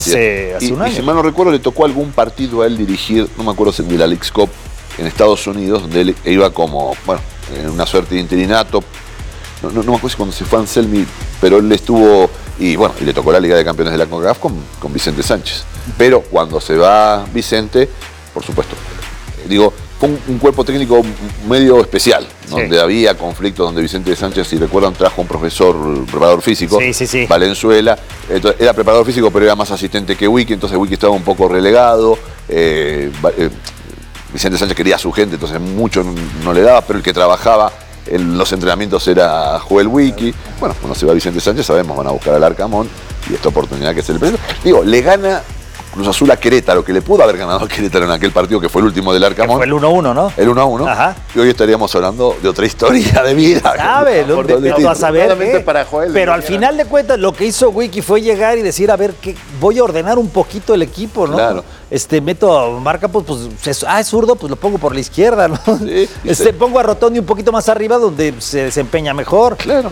hace un año. Y si mal no recuerdo, le tocó algún partido a él dirigir, no me acuerdo si de la Leagues Cup en Estados Unidos, donde él iba como, bueno, en una suerte de interinato. No me acuerdo si cuando se fue a Anselmi, pero él estuvo, y bueno, y le tocó la Liga de Campeones de la CONCACAF con Vicente Sánchez. Pero cuando se va Vicente, por supuesto, digo, fue un cuerpo técnico medio especial, donde había conflictos, donde Vicente Sánchez, si recuerdan, trajo un profesor, preparador físico, Valenzuela. Entonces, era preparador físico, pero era más asistente que Wiki, entonces Wiki estaba un poco relegado. Vicente Sánchez quería a su gente, entonces mucho no le daba, pero el que trabajaba en los entrenamientos era Joel Wiki. Bueno, cuando se va Vicente Sánchez, sabemos, van a buscar al Arcamón y esta oportunidad que se le presenta. Digo, le gana Cruz Azul a Querétaro, que le pudo haber ganado a Querétaro en aquel partido que fue el último del Arcamón. Que fue el 1-1, ¿no? El 1-1. Ajá. Y hoy estaríamos hablando de otra historia de vida. ¿Sabe? A saber para Joel, pero al final de cuentas, lo que hizo Wiki fue llegar y decir, a ver, voy a ordenar un poquito el equipo, ¿no? Claro. Meto a Marca, pues es zurdo, pues lo pongo por la izquierda, ¿no? Sí, pongo a Rotondi un poquito más arriba, donde se desempeña mejor. Claro.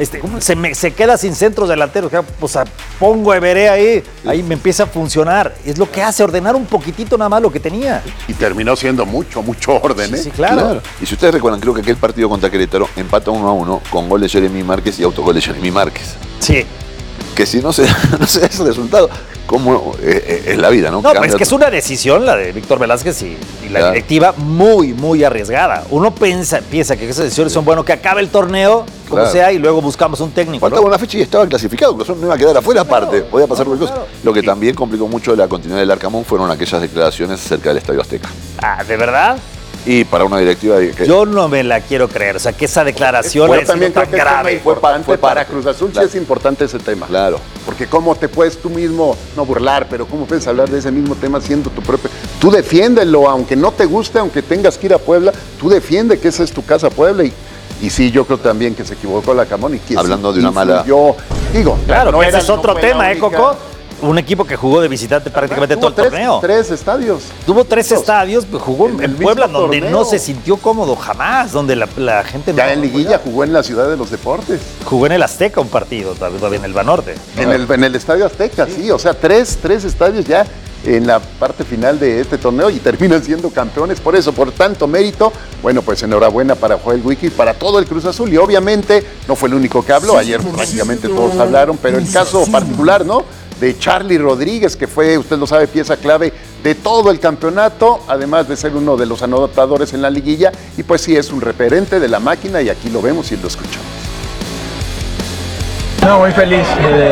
Se queda sin centros delanteros, pues pongo a Everé ahí me empieza a funcionar. Es lo que hace, ordenar un poquitito nada más lo que tenía. Y terminó siendo mucho orden, ¿eh? Sí, claro. Y si ustedes recuerdan, creo que aquel partido contra Querétaro empata 1-1 con gol de Jeremy Márquez y autogol de Jeremy Márquez. Sí. Que si no se da ese resultado, ¿cómo es la vida, no? No, pues es que es una decisión la de Víctor Velázquez y la directiva muy arriesgada. Uno piensa que esas decisiones son bueno, que acabe el torneo, como sea, y luego buscamos un técnico. Faltaba una fecha y estaba clasificado, Cruz Azul no iba a quedar afuera aparte, podía pasar cualquier cosa. Lo que también complicó mucho la continuidad del Arcamón fueron aquellas declaraciones acerca del Estadio Azteca. Ah, ¿de verdad? Y para una directiva que... Yo no me la quiero creer, o sea, que esa declaración es también tan grave. Fue para Cruz Azul, sí es importante ese tema. Claro. Porque cómo te puedes tú mismo, no burlar, pero cómo puedes hablar de ese mismo tema siendo tu propio... Tú defiéndelo, aunque no te guste, aunque tengas que ir a Puebla, tú defiende que esa es tu casa Puebla y sí, yo creo también que se equivocó la Camón y que hablando de una mala... Digo, claro, no, ese es otro tema, Coco? Un equipo que jugó de visitante prácticamente todo el torneo. Tres estadios. Tuvo tres estadios, jugó en Puebla, donde no se sintió cómodo jamás, donde la gente ya en liguilla jugó en la Ciudad de los Deportes. Jugó en el Azteca un partido, todavía en el Banorte. En el Estadio Azteca, sí. O sea, tres estadios ya en la parte final de este torneo y terminan siendo campeones. Por eso, por tanto mérito, bueno, pues enhorabuena para Joel Wiki y para todo el Cruz Azul. Y obviamente no fue el único que habló, ayer prácticamente todos hablaron, pero el caso particular, ¿no?, de Charly Rodríguez, que fue, usted lo sabe, pieza clave de todo el campeonato, además de ser uno de los anotadores en la liguilla, y pues sí es un referente de la máquina, y aquí lo vemos y lo escuchamos. No, muy feliz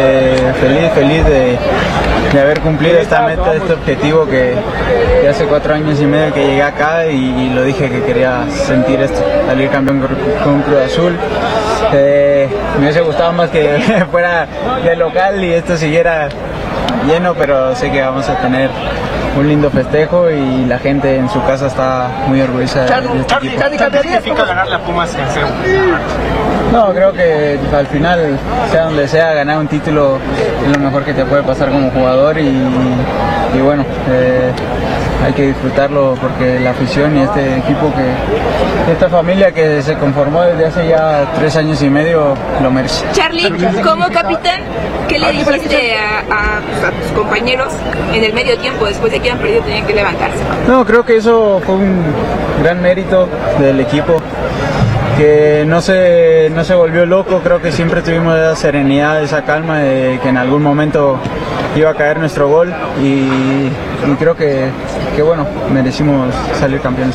de haber cumplido esta meta, este objetivo que hace 4 años y medio que llegué acá y lo dije que quería sentir esto, salir campeón con Cruz Azul. Me hubiese gustado más que fuera de local y esto siguiera lleno, pero sé que vamos a tener un lindo festejo y la gente en su casa está muy orgullosa de este equipo. ¿Qué significa ganarle a Pumas en CEU? No, creo que al final, sea donde sea, ganar un título es lo mejor que te puede pasar como jugador y bueno, hay que disfrutarlo porque la afición y este equipo, esta familia que se conformó desde hace ya 3 años y medio, lo merece. Charly, como capitán, ¿qué le dijiste a tus compañeros en el medio tiempo después de que han perdido, tenían que levantarse? No, creo que eso fue un gran mérito del equipo, que no se volvió loco. Creo que siempre tuvimos esa serenidad, esa calma de que en algún momento iba a caer nuestro gol y creo que bueno, merecimos salir campeones.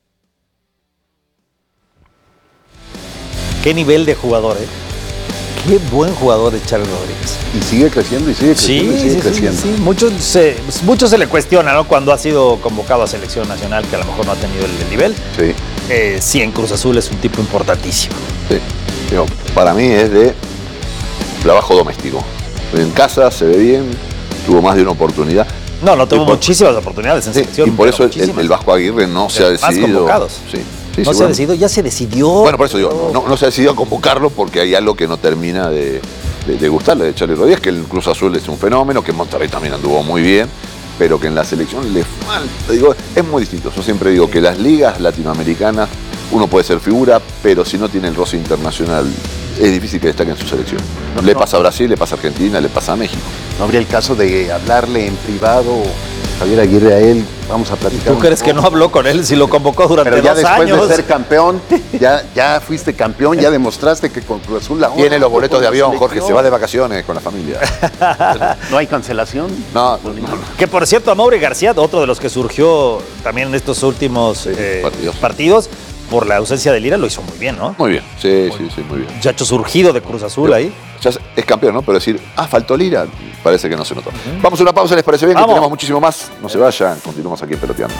Qué nivel de jugador, ¿eh? Qué buen jugador es Charly Rodríguez. Y sigue creciendo y sigue creciendo. Sí. Mucho se le cuestiona, ¿no?, cuando ha sido convocado a selección nacional, que a lo mejor no ha tenido el nivel. Sí. Sí, en Cruz Azul es un tipo importantísimo. Sí. Digo, para mí es de trabajo doméstico. En casa se ve bien, tuvo más de una oportunidad. No tuvo muchísimas oportunidades en selección. Y por eso el Vasco Aguirre no se ha decidido. Sí, no se ha decidido, ya se decidió. Bueno, por eso digo, no se ha decidido a convocarlo porque hay algo que no termina de gustarle de Charly Rodríguez, que el Cruz Azul es un fenómeno, que en Monterrey también anduvo muy bien, pero que en la selección le falta. Digo, es muy distinto. Yo siempre digo que las ligas latinoamericanas, uno puede ser figura, pero si no tiene el roce internacional, es difícil que destaque en su selección. Le pasa a Brasil, le pasa a Argentina, le pasa a México. ¿No habría el caso de hablarle en privado, Javier Aguirre, a él? Vamos a platicar. ¿Tú crees que no habló con él si lo convocó durante 2 años? Pero ya después de ser campeón, ya fuiste campeón, ya demostraste que con Cruz Azul tiene los boletos de avión, Jorge, se va de vacaciones con la familia. ¿No hay cancelación? No. Que por cierto, Amaury García, otro de los que surgió también en estos últimos partidos, por la ausencia de Lira, lo hizo muy bien, ¿no? Muy bien, sí, muy bien. Muchacho surgido de Cruz Azul ahí. Ya es campeón, ¿no? Pero decir, faltó Lira, parece que no se notó. Vamos a una pausa, ¿les parece bien? Vamos. Que tenemos muchísimo más. No se vayan, continuamos aquí en Peloteando.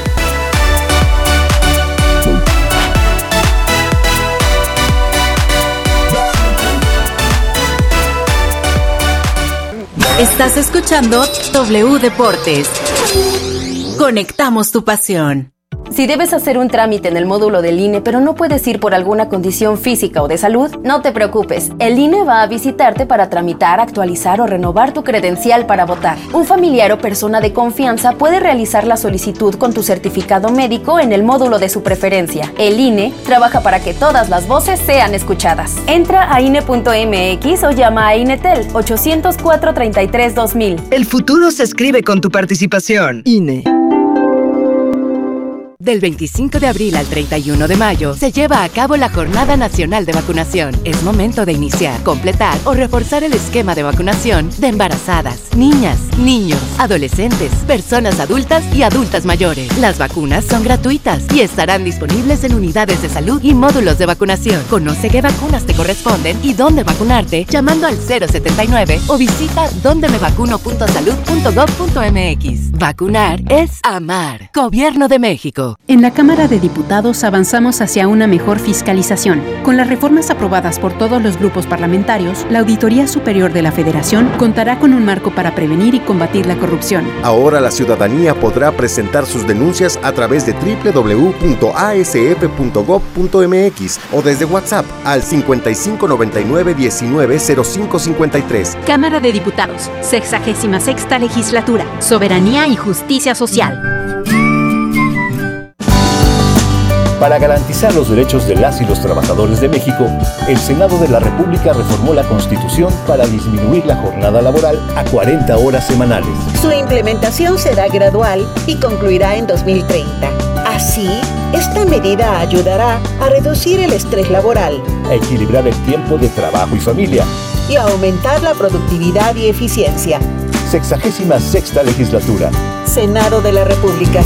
Estás escuchando W Deportes. Conectamos tu pasión. Si debes hacer un trámite en el módulo del INE, pero no puedes ir por alguna condición física o de salud, no te preocupes. El INE va a visitarte para tramitar, actualizar o renovar tu credencial para votar. Un familiar o persona de confianza puede realizar la solicitud con tu certificado médico en el módulo de su preferencia. El INE trabaja para que todas las voces sean escuchadas. Entra a INE.mx o llama a INETEL 804-33-2000. El futuro se escribe con tu participación. INE. Del 25 de abril al 31 de mayo se lleva a cabo la Jornada Nacional de Vacunación. Es momento de iniciar, completar o reforzar el esquema de vacunación de embarazadas, niñas, niños, adolescentes, personas adultas y adultas mayores. Las vacunas son gratuitas y estarán disponibles en unidades de salud y módulos de vacunación. Conoce qué vacunas te corresponden y dónde vacunarte llamando al 079 o visita dondemevacuno.salud.gov.mx. Vacunar es amar. Gobierno de México. En la Cámara de Diputados avanzamos hacia una mejor fiscalización. Con las reformas aprobadas por todos los grupos parlamentarios, la Auditoría Superior de la Federación contará con un marco para prevenir y combatir la corrupción. Ahora la ciudadanía podrá presentar sus denuncias a través de www.asf.gov.mx o desde WhatsApp al 5599-190553. Cámara de Diputados, 66ª Legislatura, Soberanía y Justicia Social. Para garantizar los derechos de las y los trabajadores de México, el Senado de la República reformó la Constitución para disminuir la jornada laboral a 40 horas semanales. Su implementación será gradual y concluirá en 2030. Así, esta medida ayudará a reducir el estrés laboral, a equilibrar el tiempo de trabajo y familia y a aumentar la productividad y eficiencia. 66ª Legislatura. Senado de la República.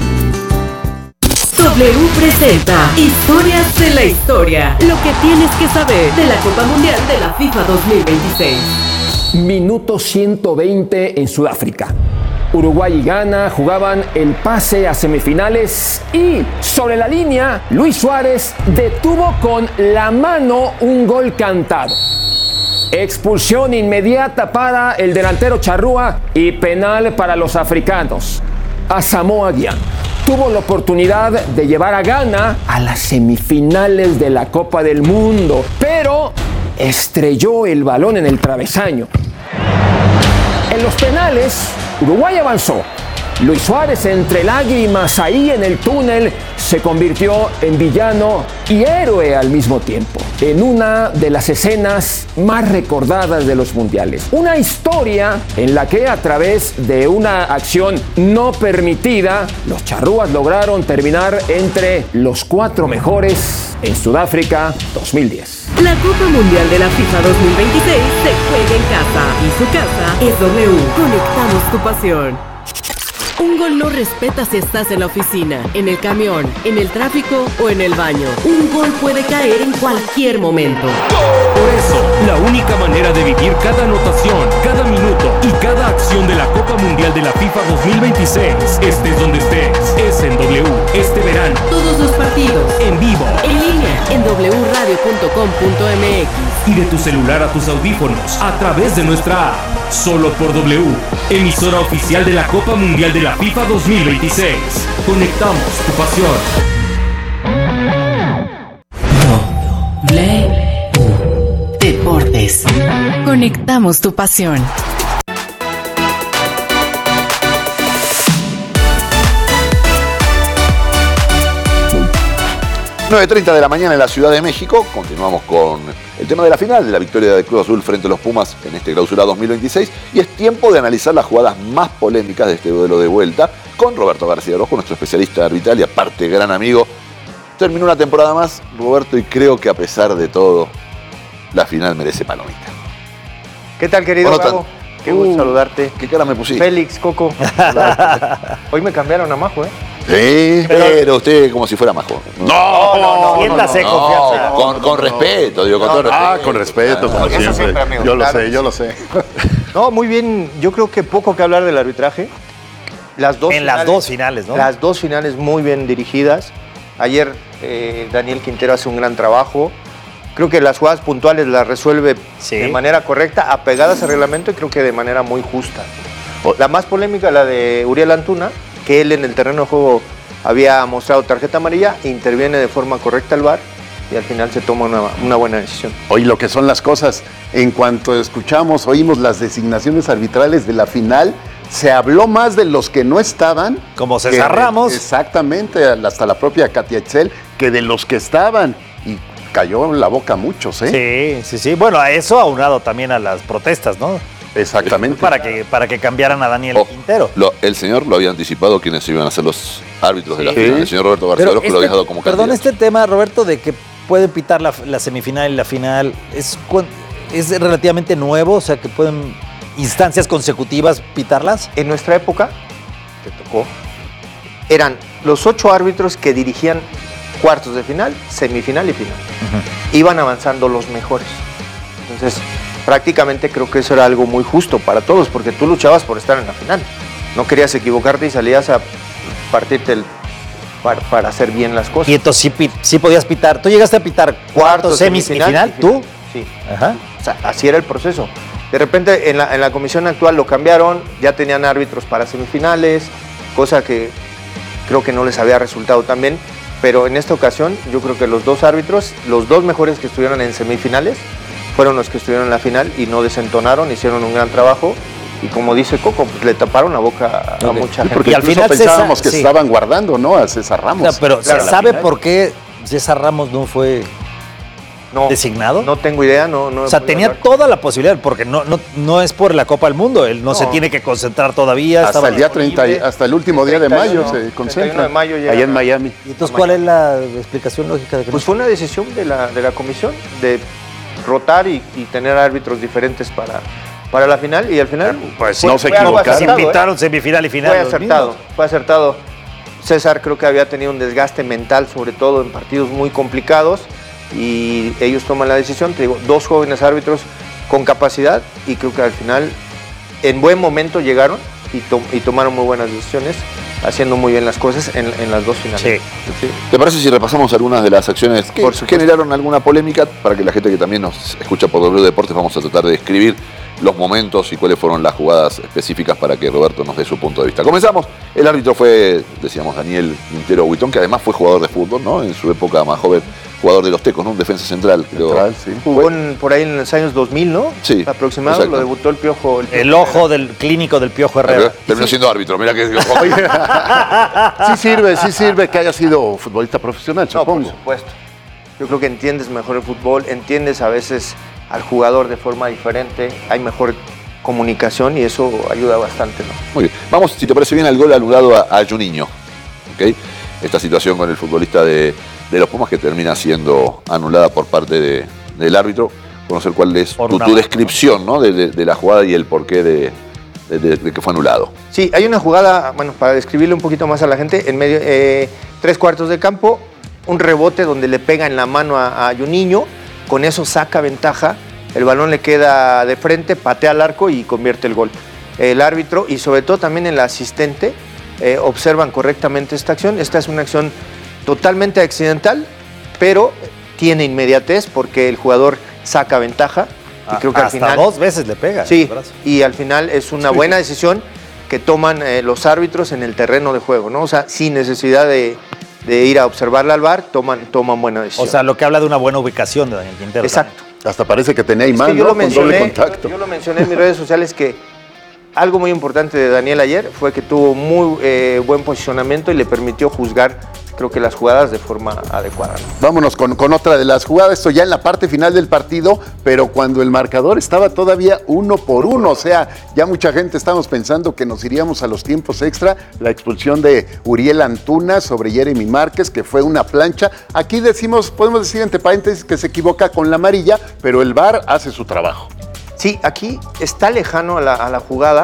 W presenta Historias de la Historia. Lo que tienes que saber de la Copa Mundial de la FIFA 2026. Minuto 120 en Sudáfrica. Uruguay y Ghana jugaban el pase a semifinales y sobre la línea Luis Suárez detuvo con la mano un gol cantado. Expulsión inmediata para el delantero charrúa y penal para los africanos. Asamoah Gyan tuvo la oportunidad de llevar a Ghana a las semifinales de la Copa del Mundo, pero estrelló el balón en el travesaño. En los penales, Uruguay avanzó. Luis Suárez, entre lágrimas ahí en el túnel, se convirtió en villano y héroe al mismo tiempo, en una de las escenas más recordadas de los mundiales. Una historia en la que a través de una acción no permitida, los charrúas lograron terminar entre los 4 mejores en Sudáfrica 2010. La Copa Mundial de la FIFA 2026 se juega en casa y su casa es W. Conectamos tu pasión. Un gol no respeta si estás en la oficina, en el camión, en el tráfico o en el baño. Un gol puede caer en cualquier momento. Por eso, la única manera de vivir cada anotación, cada minuto y cada acción de la Copa Mundial de la FIFA 2026, estés donde estés, es en W. Este verano, todos los partidos, en vivo, en línea, en wradio.com.mx y de tu celular a tus audífonos, a través de nuestra app. Solo por W, emisora oficial de la Copa Mundial de la FIFA 2026. Conectamos tu pasión. W Deportes. Conectamos tu pasión. 9:30 de la mañana en la Ciudad de México. Continuamos con el tema de la final, de la victoria de Cruz Azul frente a los Pumas en este clausura 2026. Y es tiempo de analizar las jugadas más polémicas de este duelo de vuelta con Roberto García Orozco, nuestro especialista arbitral y aparte gran amigo. Terminó una temporada más, Roberto, y creo que a pesar de todo, la final merece palomita. ¿Qué tal, querido Gabo? Qué gusto saludarte. ¿Qué cara me pusiste? Félix, Coco. Hoy me cambiaron a Majo, ¿eh? Sí, pero usted como si fuera Majo. No. Siéntase confianza. Con respeto, digo, con todo respeto. Ah, con respeto, como siempre. Amigo, Yo lo sé. No, muy bien. Yo creo que poco que hablar del arbitraje. Las dos finales, ¿no? Las dos finales muy bien dirigidas. Ayer Daniel Quintero hace un gran trabajo. Creo que las jugadas puntuales las resuelve de manera correcta, apegadas al reglamento y creo que de manera muy justa. La más polémica, la de Uriel Antuna, que él en el terreno de juego había mostrado tarjeta amarilla, interviene de forma correcta el VAR y al final se toma una buena decisión. Hoy lo que son las cosas, en cuanto oímos las designaciones arbitrales de la final, se habló más de los que no estaban. Como César Ramos. Exactamente, hasta la propia Katia Etzel, que de los que estaban. Y cayó en la boca a muchos, ¿eh? Sí. Bueno, a eso aunado también a las protestas, ¿no? Exactamente. Para que cambiaran a Daniel Quintero. El señor lo había anticipado quiénes iban a ser los árbitros de la final. El señor Roberto García Orozco lo había dejado como candidato. Perdón, este tema, Roberto, de que pueden pitar la semifinal y la final, ¿es relativamente nuevo? O sea, que pueden instancias consecutivas pitarlas. En nuestra época, te tocó, eran los 8 árbitros que dirigían cuartos de final, semifinal y final. Iban avanzando los mejores. Entonces, prácticamente creo que eso era algo muy justo para todos, porque tú luchabas por estar en la final. No querías equivocarte y salías a partirte para hacer bien las cosas. Y entonces sí podías pitar. ¿Tú llegaste a pitar cuartos, semis y final? ¿Tú? Sí. Ajá. O sea, así era el proceso. De repente en la comisión actual lo cambiaron, ya tenían árbitros para semifinales, cosa que creo que no les había resultado tan bien. Pero en esta ocasión yo creo que los dos árbitros, los dos mejores que estuvieron en semifinales, fueron los que estuvieron en la final y no desentonaron, hicieron un gran trabajo. Y como dice Coco, pues le taparon la boca a mucha gente. Porque al final pensábamos que estaban guardando, ¿no? A César Ramos. O sea, pero ¿se sabe por qué César Ramos no fue designado? No tengo idea. O sea, tenía toda la posibilidad, porque no es por la Copa del Mundo. Él no se tiene que concentrar todavía. Hasta el día 30, hasta el último día de mayo se concentra. De mayo allá en Miami. ¿Y entonces cuál es la explicación lógica de que Pues fue una decisión de la comisión de rotar y tener árbitros diferentes para la final, y al final pues no se equivocaron. Se invitaron semifinal y final. Fue acertado. César creo que había tenido un desgaste mental, sobre todo en partidos muy complicados, y ellos toman la decisión. Te digo, 2 jóvenes árbitros con capacidad, y creo que al final en buen momento llegaron y tomaron muy buenas decisiones, haciendo muy bien las cosas en las 2 finales. Sí. ¿Te parece si repasamos algunas de las acciones que generaron alguna polémica? Para que la gente que también nos escucha por W Deportes, vamos a tratar de describir los momentos y cuáles fueron las jugadas específicas para que Roberto nos dé su punto de vista. Comenzamos. El árbitro fue, decíamos, Daniel Quintero Huitón, que además fue jugador de fútbol, ¿no? En su época más joven, jugador de los Tecos, ¿no? Un defensa central, creo. Sí. Jugó por ahí en los años 2000, ¿no? Sí. Aproximado, exacto. Lo debutó el Piojo. El ojo del clínico del Piojo Herrera. Terminó siendo árbitro, mira que... Sí sirve que haya sido futbolista profesional, supongo. Por supuesto. Yo creo que entiendes mejor el fútbol, entiendes a veces al jugador de forma diferente, hay mejor comunicación y eso ayuda bastante, ¿no? Muy bien. Vamos, si te parece bien, al gol anulado a Juninho. ¿Okay? Esta situación con el futbolista de los Pumas que termina siendo anulada por parte del árbitro. Conocer cuál es tu descripción, ¿no? de la jugada y el porqué de que fue anulado. Sí, hay una jugada, bueno, para describirle un poquito más a la gente, en medio, 3/4 de campo, un rebote donde le pega en la mano a Juninho, con eso saca ventaja, el balón le queda de frente, patea al arco y convierte el gol. El árbitro y sobre todo también el asistente observan correctamente esta acción. Esta es una acción totalmente accidental, pero tiene inmediatez porque el jugador saca ventaja. Y creo que al final 2 veces le pega. Sí, y al final es una buena decisión que toman los árbitros en el terreno de juego, ¿no? O sea, sin necesidad de ir a observarla al VAR, toman buena decisión. O sea, lo que habla de una buena ubicación de Daniel Quintero. Exacto. También. Hasta parece que tenía imán, yo ¿no? lo mencioné, con doble contacto. yo lo mencioné en mis redes sociales que algo muy importante de Daniel ayer fue que tuvo muy buen posicionamiento y le permitió juzgar creo que las jugadas de forma adecuada, ¿no? Vámonos con otra de las jugadas, esto ya en la parte final del partido, pero cuando el marcador estaba todavía 1-1, o sea, ya mucha gente estábamos pensando que nos iríamos a los tiempos extra, la expulsión de Uriel Antuna sobre Jeremy Márquez, que fue una plancha. Aquí podemos decir entre paréntesis que se equivoca con la amarilla, pero el VAR hace su trabajo. Sí, aquí está lejano a la jugada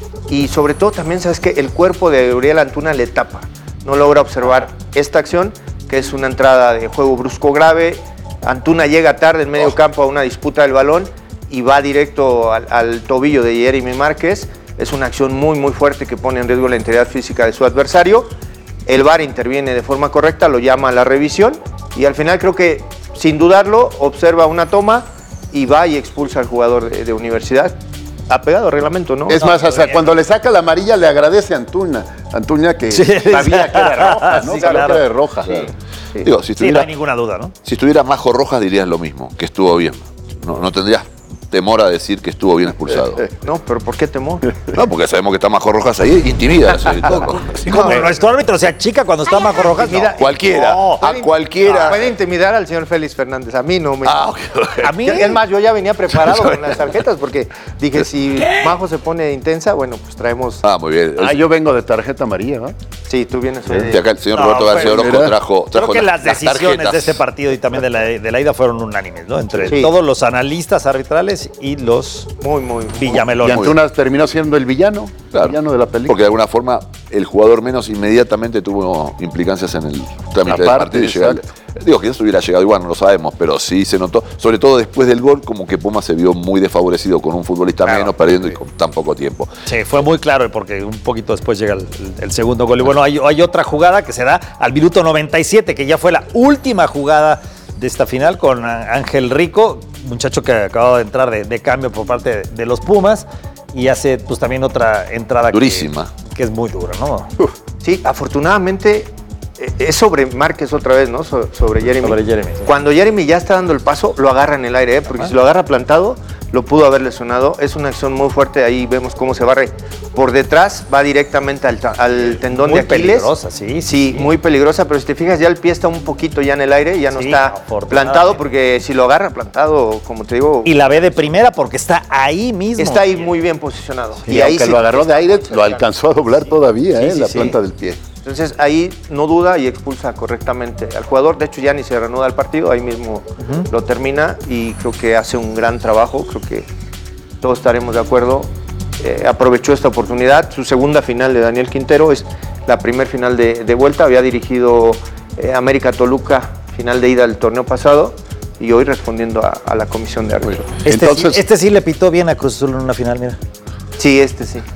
y sobre todo también sabes que el cuerpo de Uriel Antuna le tapa. No logra observar esta acción, que es una entrada de juego brusco grave. Antuna llega tarde en medio campo a una disputa del balón y va directo al tobillo de Jeremy Márquez. Es una acción muy, muy fuerte que pone en riesgo la integridad física de su adversario. El VAR interviene de forma correcta, lo llama a la revisión y al final creo que, sin dudarlo, observa una toma y va y expulsa al jugador de Universidad. Apegado al reglamento, ¿no? Es más, hasta cuando le saca la amarilla le agradece a Antuna que sabía que era roja, ¿no? Sí, sabía que era de roja. Sí. Sí. Digo, si no hay ninguna duda, ¿no? Si estuviera Majo Rojas dirías lo mismo, que estuvo bien. No tendrías temor a decir que estuvo bien expulsado. No, pero ¿por qué temor? No, porque sabemos que está Majo Rojas ahí, intimida. Como nuestro árbitro se achica cuando está Majo Rojas. No, cualquiera, a cualquiera. Puede intimidar al señor Félix Fernández, a mí no me... A mí... Es más, yo ya venía preparado con las tarjetas porque dije, si Majo se pone intensa, bueno, pues traemos... Muy bien. Yo vengo de tarjeta amarilla, ¿no? Sí, tú vienes hoy. Acá el señor Roberto García Orozco trajo creo que las decisiones tarjetas de este partido y también de la ida fueron unánimes, ¿no? Entre Sí. todos los analistas arbitrales y los muy villamelones. Y Antuna terminó siendo el villano, Claro. el villano de la película. Porque de alguna forma el jugador menos inmediatamente tuvo implicancias en el trámite del partido. Y digo que eso hubiera llegado igual, no lo sabemos, pero sí se notó, sobre todo después del gol, como que Pumas se vio muy desfavorecido con un futbolista menos, perdiendo y con tan poco tiempo. Sí, fue muy claro porque un poquito después llega el segundo gol. Y bueno, hay otra jugada que se da al minuto 97, que ya fue la última jugada de esta final con Ángel Rico, muchacho que acababa de entrar de cambio por parte de los Pumas y hace pues también otra entrada durísima. Que es muy dura, ¿no? Sí, afortunadamente es sobre Márquez otra vez, ¿no? Sobre Jeremy. Sí. Cuando Jeremy ya está dando el paso, lo agarra en el aire, porque si lo agarra plantado, lo pudo haber lesionado. Es una acción muy fuerte, ahí vemos cómo se barre por detrás, va directamente al tendón de Aquiles. Muy peligrosa, sí. Sí, muy peligrosa, pero si te fijas, ya el pie está un poquito ya en el aire, ya no está plantado, porque si lo agarra plantado, como te digo... Y la ve de primera porque está ahí mismo. Está ahí muy bien posicionado. Y ahí aunque lo agarró de aire, lo alcanzó a doblar todavía, la planta del pie. Entonces ahí no duda y expulsa correctamente al jugador. De hecho ya ni se reanuda el partido, ahí mismo lo termina y creo que hace un gran trabajo. Creo que todos estaremos de acuerdo. Aprovechó esta oportunidad. Su segunda final de Daniel Quintero es la primer final de vuelta. Había dirigido América Toluca, final de ida del torneo pasado. Y hoy respondiendo a la comisión de árbitros. Este sí le pitó bien a Cruz Azul en una final, mira. Sí, este sí.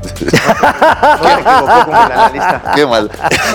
No me equivocó como el analista. Qué mal.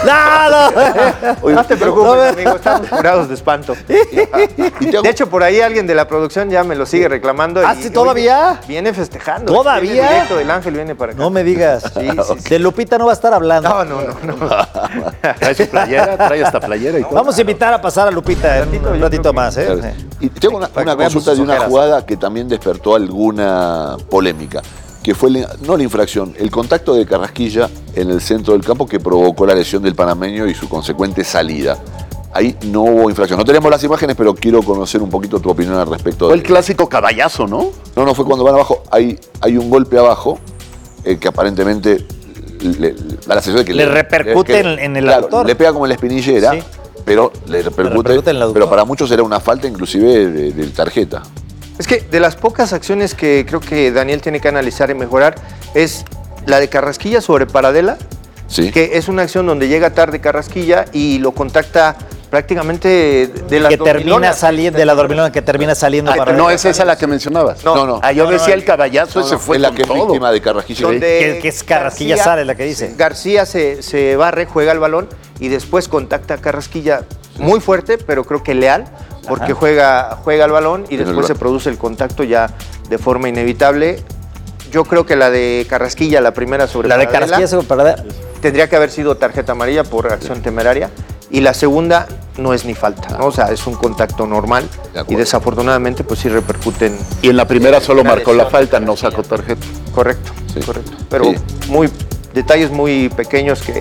No te preocupes, amigo, estamos curados de espanto. De hecho, por ahí alguien de la producción ya me lo sigue reclamando. ¿Sí, todavía? Viene festejando. ¿Todavía? Viene directo, el Ángel viene para acá. No me digas. Sí. De Lupita no va a estar hablando. No. Trae su playera, trae hasta playera y todo. Vamos a invitar a pasar a Lupita un ratito más. Y tengo una consulta de una jugada que también despertó alguna polémica, que fue no la infracción, el contacto de Carrasquilla en el centro del campo que provocó la lesión del panameño y su consecuente salida. Ahí no hubo infracción. No tenemos las imágenes, pero quiero conocer un poquito tu opinión al respecto. Fue el clásico caballazo, ¿no? No, fue cuando van abajo. Hay un golpe abajo que aparentemente da la sensación de que le repercute en el autor. Le pega como en la espinillera, sí, pero le repercute en el autor. Pero para muchos era una falta inclusive de tarjeta. Es que de las pocas acciones que creo que Daniel tiene que analizar y mejorar es la de Carrasquilla sobre Paradela, sí, que es una acción donde llega tarde Carrasquilla y lo contacta prácticamente de la termina saliendo de la dormilona que termina saliendo para no es esa la que mencionabas. No. Yo decía el caballazo, ese fue la que es víctima de Carrasquilla. Que es Carrasquilla sale la que dice. García se barre, juega el balón y después contacta a Carrasquilla muy fuerte, pero creo que leal, porque juega el balón y después se produce el contacto ya de forma inevitable. Yo creo que la de Carrasquilla, la primera sobre la de Carrasquilla sobre Paradela, tendría que haber sido tarjeta amarilla por acción temeraria. Y la segunda no es ni falta, ¿no? O sea, es un contacto normal y desafortunadamente pues sí repercuten. Y en la primera solo marcó la falta, no sacó tarjeta. Correcto, correcto. Pero detalles muy pequeños que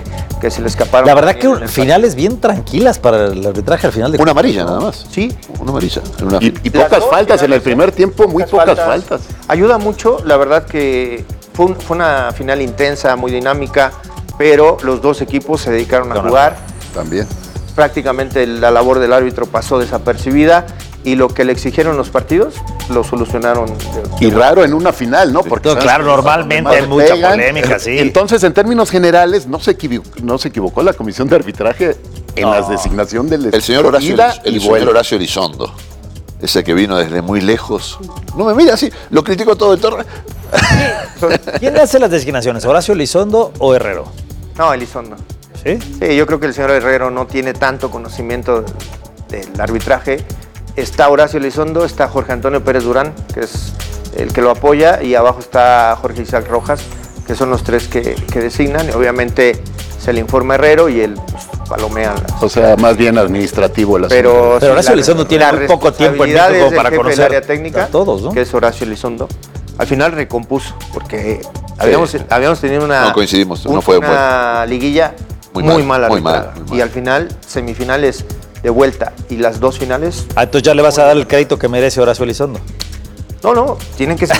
que se le escaparon. La verdad que finales bien tranquilas para el arbitraje al final de una amarilla nada más. Sí. Una amarilla. Y pocas faltas en el primer tiempo, muy pocas faltas. Ayuda mucho, la verdad que fue una final intensa, muy dinámica, pero los dos equipos se dedicaron a jugar. También. Prácticamente la labor del árbitro pasó desapercibida y lo que le exigieron los partidos lo solucionaron. Y raro en una final, ¿no? Porque claro, normalmente hay mucha polémica, sí. Entonces, en términos generales, no se equivocó la comisión de arbitraje en la designación del el señor Horacio Elizondo, ese que vino desde muy lejos. No me mira así, lo critico todo el torneo. ¿Quién hace las designaciones, Horacio Elizondo o Herrero? No, Elizondo. ¿Sí? Sí, yo creo que el señor Herrero no tiene tanto conocimiento del arbitraje. Está Horacio Elizondo, está Jorge Antonio Pérez Durán, que es el que lo apoya, y abajo está Jorge Isaac Rojas, que son los tres que designan. Y obviamente se le informa a Herrero y él palomea. O sea, más bien administrativo el asunto. Pero sí, Horacio Elizondo tiene muy poco tiempo en México como para conocer el área técnica, a todos, ¿no? Que es Horacio Elizondo. Al final recompuso, porque habíamos tenido una, no coincidimos, no fue una liguilla muy mal arbitrada. Y al final, semifinales de vuelta y las dos finales. Entonces ya le vas a dar el crédito que merece Horacio Elizondo. No, tienen que ser.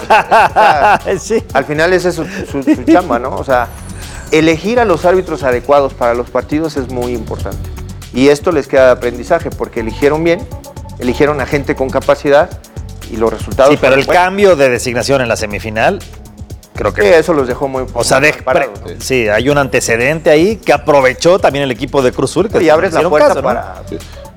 Sí. Al final esa es su chamba, ¿no? O sea, elegir a los árbitros adecuados para los partidos es muy importante. Y esto les queda de aprendizaje, porque eligieron bien, eligieron a gente con capacidad y los resultados. Sí, pero el cambio de designación en la semifinal, creo que. Sí, eso los dejó muy. O sea, parados, ¿no? Sí, hay un antecedente ahí que aprovechó también el equipo de Cruz Azul. Y abres la puerta para. Sí.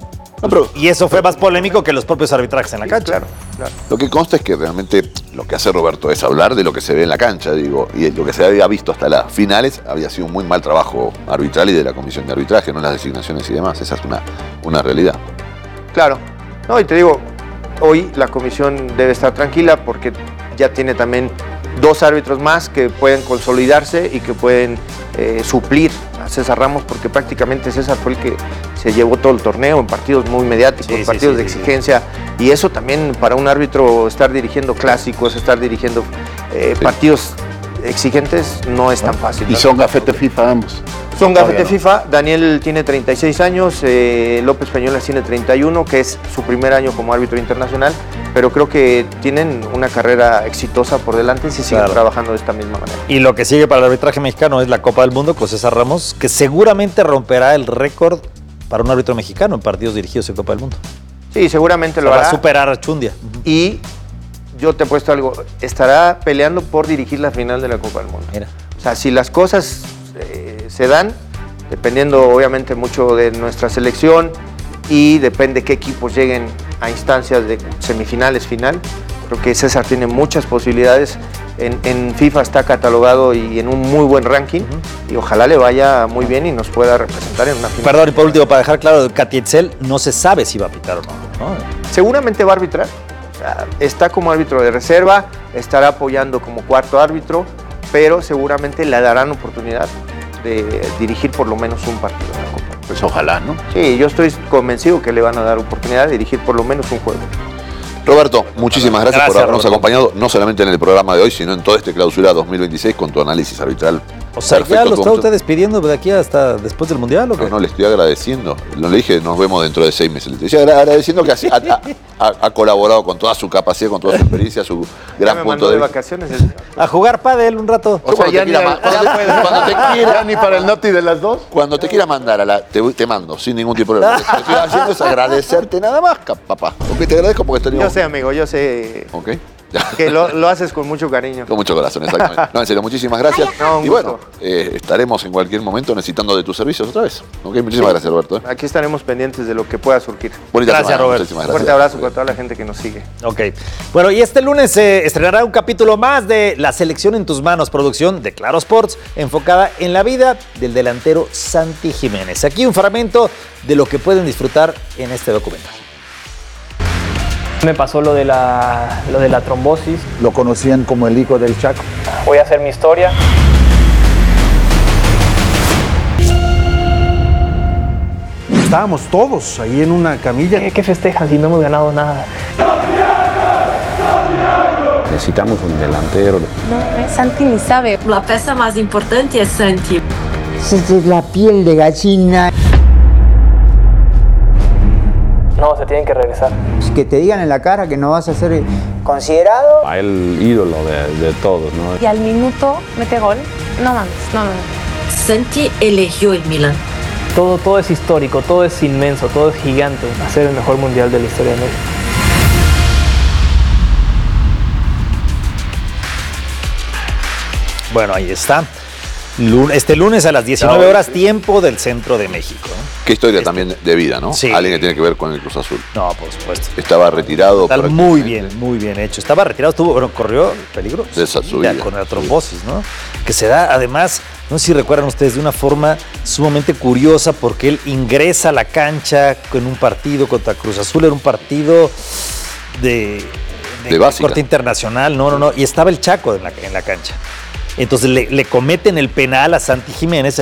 Y eso fue más polémico que los propios arbitrajes en la cancha. Claro. Lo que consta es que realmente lo que hace Roberto es hablar de lo que se ve en la cancha, digo, y lo que se había visto hasta las finales había sido un muy mal trabajo arbitral y de la comisión de arbitraje, no las designaciones y demás. Esa es una realidad. Claro. No, y te digo, hoy la comisión debe estar tranquila porque ya tiene también dos árbitros más que pueden consolidarse y que pueden suplir a César Ramos, porque prácticamente César fue el que se llevó todo el torneo en partidos muy mediáticos, partidos de exigencia, y eso también para un árbitro estar dirigiendo clásicos, estar dirigiendo partidos exigentes no es tan fácil. Y son gafete FIFA ambos. Son gafete FIFA. Daniel tiene 36 años, López Peñolas tiene 31, que es su primer año como árbitro internacional, pero creo que tienen una carrera exitosa por delante y se siguen trabajando de esta misma manera. Y lo que sigue para el arbitraje mexicano es la Copa del Mundo con César Ramos, que seguramente romperá el récord para un árbitro mexicano en partidos dirigidos en Copa del Mundo. Sí, seguramente lo hará. hará. Va a superar a Chundia. Y yo te he puesto algo, estará peleando por dirigir la final de la Copa del Mundo. Mira. O sea, si las cosas se dan, dependiendo obviamente mucho de nuestra selección y depende qué equipos lleguen a instancias de semifinales, final, creo que César tiene muchas posibilidades. En FIFA está catalogado y en un muy buen ranking, y ojalá le vaya muy bien y nos pueda representar en una final. Perdón, y por último, para dejar claro, Catietzel no se sabe si va a pitar o no. Seguramente va a arbitrar. Está como árbitro de reserva, estará apoyando como cuarto árbitro, pero seguramente le darán oportunidad de dirigir por lo menos un partido en la Copa. Pues ojalá, ¿no? Sí, yo estoy convencido que le van a dar oportunidad de dirigir por lo menos un juego. Roberto, muchísimas gracias por habernos acompañado, no solamente en el programa de hoy, sino en todo este clausura 2026 con tu análisis arbitral. O sea, perfecto, ¿ya lo está usted despidiendo de aquí hasta después del Mundial o qué? No, le estoy agradeciendo. No le dije, nos vemos dentro de 6 meses. Le estoy agradeciendo que ha colaborado con toda su capacidad, con toda su experiencia, su gran punto de vacaciones. A jugar pádel un rato. O sea, ya cuando te quiera, ni para el noti de las dos. Cuando te quiera mandar te mando, sin ningún tipo de problema. Lo que estoy haciendo es agradecerte nada más, papá. Porque te agradezco porque Yo sé, amigo, yo sé. Ok. Que lo haces con mucho cariño. Con mucho corazón, exactamente. No, en serio, muchísimas gracias. No, y bueno, estaremos en cualquier momento necesitando de tus servicios otra vez. Okay, muchísimas gracias, Roberto. Aquí estaremos pendientes de lo que pueda surgir. Gracias, Roberto. Un fuerte abrazo para toda la gente que nos sigue. Ok. Bueno, y este lunes se estrenará un capítulo más de La Selección en tus manos, producción de Claro Sports, enfocada en la vida del delantero Santi Jiménez. Aquí un fragmento de lo que pueden disfrutar en este documental. Me pasó lo de la trombosis. Lo conocían como el hijo del Chaco. Voy a hacer mi historia. Estábamos todos ahí en una camilla. ¿Qué festejan si no hemos ganado nada? Necesitamos un delantero. No, Santi ni sabe. La pieza más importante es Santi. Es la piel de gallina. No, se tienen que regresar. Que te digan en la cara que no vas a ser considerado. A el ídolo de todos, ¿no? Y al minuto mete gol. No mames, no. Santi eligió el Milan. Todo es histórico, todo es inmenso, todo es gigante. Hacer el mejor mundial de la historia de México. Bueno, ahí está. Este lunes a las 19 horas, tiempo del centro de México. Qué historia también de vida, ¿no? Sí. Alguien que tiene que ver con el Cruz Azul. No, por supuesto. Estaba retirado. Está muy bien hecho. Estaba retirado, corrió peligro. De esa subida. Con la trombosis, ¿no? Que se da, además, no sé si recuerdan ustedes, de una forma sumamente curiosa, porque él ingresa a la cancha en un partido contra Cruz Azul. Era un partido de corte internacional. No. Y estaba el Chaco en la cancha. Entonces le cometen el penal a Santi Jiménez,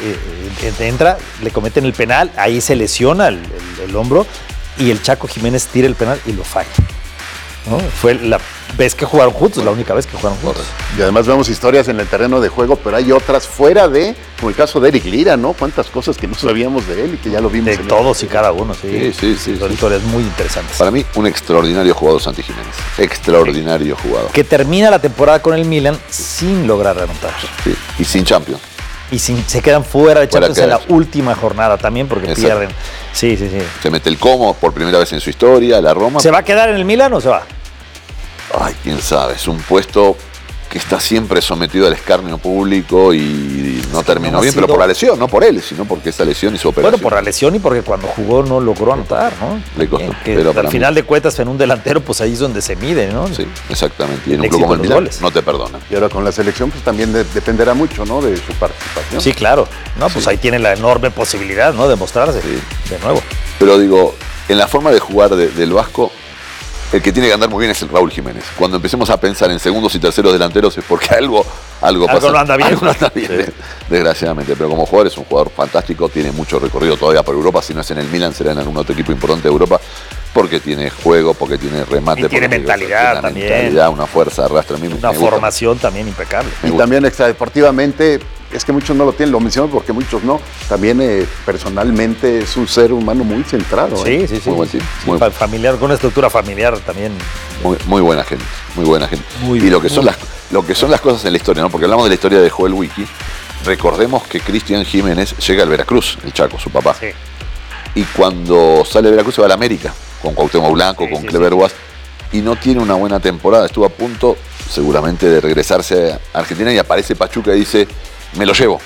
entra, le cometen el penal, ahí se lesiona el hombro y el Chaco Jiménez tira el penal y lo falla, ¿no? Fue la vez que jugaron juntos, la única vez que jugaron juntos. Y además vemos historias en el terreno de juego, pero hay otras fuera de, como el caso de Eric Lira, ¿no? Cuántas cosas que no sabíamos de él y que ya lo vimos. De todos y cada uno, sí. Son historias muy interesantes. Para mí, un extraordinario jugador Santi Jiménez. Extraordinario jugador. Que termina la temporada con el Milan sin lograr remontar. Sí, y sin Champions. Y se quedan fuera de Champions en la última jornada también porque pierden. Sí. Se mete el Como por primera vez en su historia, la Roma. ¿Se va a quedar en el Milan o se va? Ay, quién sabe, es un puesto que está siempre sometido al escarnio público y no terminó bien, pero por la lesión, no por él, sino porque esa lesión y su operación. Bueno, por la lesión y porque cuando jugó no logró anotar, ¿no? Le costó. Pero al final de cuentas, en un delantero, pues ahí es donde se mide, ¿no? Sí, exactamente. Y en un club como el Milan no te perdonan. Y ahora con la selección, pues también dependerá mucho, ¿no? De su participación. Sí, claro. No, pues ahí tiene la enorme posibilidad, ¿no? De mostrarse de nuevo. Pero digo, en la forma de jugar del Vasco, el que tiene que andar muy bien es el Raúl Jiménez. Cuando empecemos a pensar en segundos y terceros delanteros es porque algo pasa. No anda bien. Algo no anda bien, desgraciadamente. Pero como jugador es un jugador fantástico, tiene mucho recorrido todavía por Europa. Si no es en el Milan, será en algún otro equipo importante de Europa. Porque tiene juego, porque tiene remate. Y tiene mentalidad también. Mentalidad, una fuerza, arrastra. Una formación también impecable. Y también extradeportivamente, es que muchos no lo tienen, lo menciono porque muchos no. También personalmente es un ser humano muy centrado. Sí. Muy familiar, con una estructura familiar también. Muy buena gente, muy buena gente. Y lo que son las cosas en la historia, ¿no? Porque hablamos de la historia de Joel Wiki. Recordemos que Cristian Jiménez llega al Veracruz, el Chaco, su papá. Sí. Y cuando sale de Veracruz se va a la América, con Cuauhtémoc Blanco, con Clever Boas, y no tiene una buena temporada. Estuvo a punto, seguramente, de regresarse a Argentina y aparece Pachuca y dice, me lo llevo.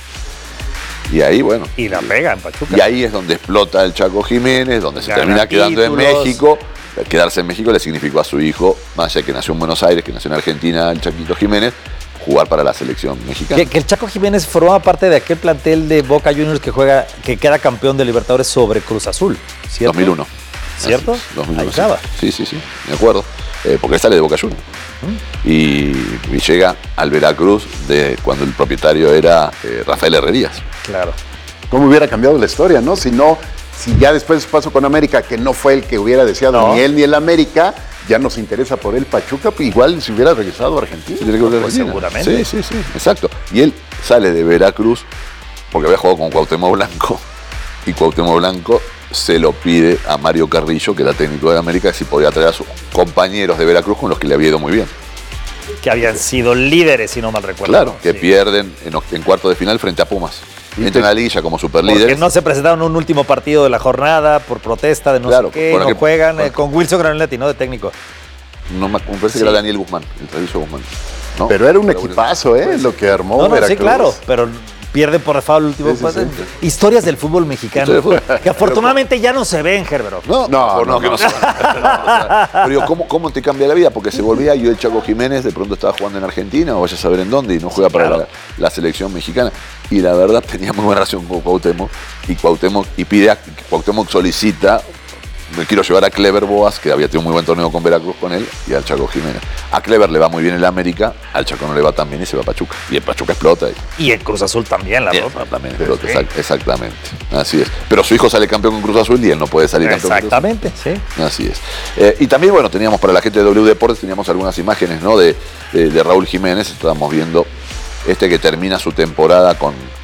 Y ahí, bueno. Y la pega en Pachuca. Y ahí es donde explota el Chaco Jiménez, donde se termina quedando en México. Quedarse en México le significó a su hijo, más allá que nació en Buenos Aires, que nació en Argentina, el Chaquito Jiménez, jugar para la selección mexicana. Que el Chaco Jiménez formaba parte de aquel plantel de Boca Juniors que queda campeón de Libertadores sobre Cruz Azul, ¿cierto? 2001. ¿Cierto? 2001, ahí estaba. Sí, me acuerdo. Porque él sale de Boca Juniors. Y llega al Veracruz de cuando el propietario era Rafael Herrerías. Claro. ¿Cómo hubiera cambiado la historia, no? Si ya después de su paso con América, que no fue el que hubiera deseado ni él ni el América, ya nos interesa por él Pachuca, pues igual si hubiera regresado a Argentina. Seguramente. Sí, exacto. Y él sale de Veracruz porque había jugado con Cuauhtémoc Blanco y Cuauhtémoc Blanco se lo pide a Mario Carrillo, que era técnico de América, si podía traer a sus compañeros de Veracruz con los que le había ido muy bien. Que habían sido líderes, si no mal recuerdo. Claro, que pierden en cuarto de final frente a Pumas. Entran en la liguilla como superlíderes. Porque no se presentaron en un último partido de la jornada por protesta de no sé qué, no juegan con Wilson Granetti, ¿no? De técnico. No me parece que era Daniel Guzmán, el Traviso Guzmán. ¿No? Pero era un equipazo, lo que armó Veracruz. Sí, claro, pero pierde por default el último pase. Historias del fútbol mexicano, que afortunadamente ya no se ven, Gerbero. No, que no se ven. Pero digo, ¿cómo te cambia la vida? Porque se volvía yo el Chaco Jiménez, de pronto estaba jugando en Argentina, o vaya a saber en dónde, y no juega para la selección mexicana. Y la verdad tenía muy buena relación con Cuauhtémoc, y Cuauhtémoc solicita, me quiero llevar a Clever Boas, que había tenido un muy buen torneo con Veracruz con él, y al Chaco Jiménez. A Clever le va muy bien en la América, al Chaco no le va tan bien y se va a Pachuca. Y en Pachuca explota. Y en Cruz Azul también, también explota, exactamente. Así es. Pero su hijo sale campeón con Cruz Azul y él no puede salir campeón con Cruz Azul. Exactamente, sí. Así es. Y también, bueno, teníamos para la gente de W Deportes, teníamos algunas imágenes, ¿no? de Raúl Jiménez. Estábamos viendo que termina su temporada con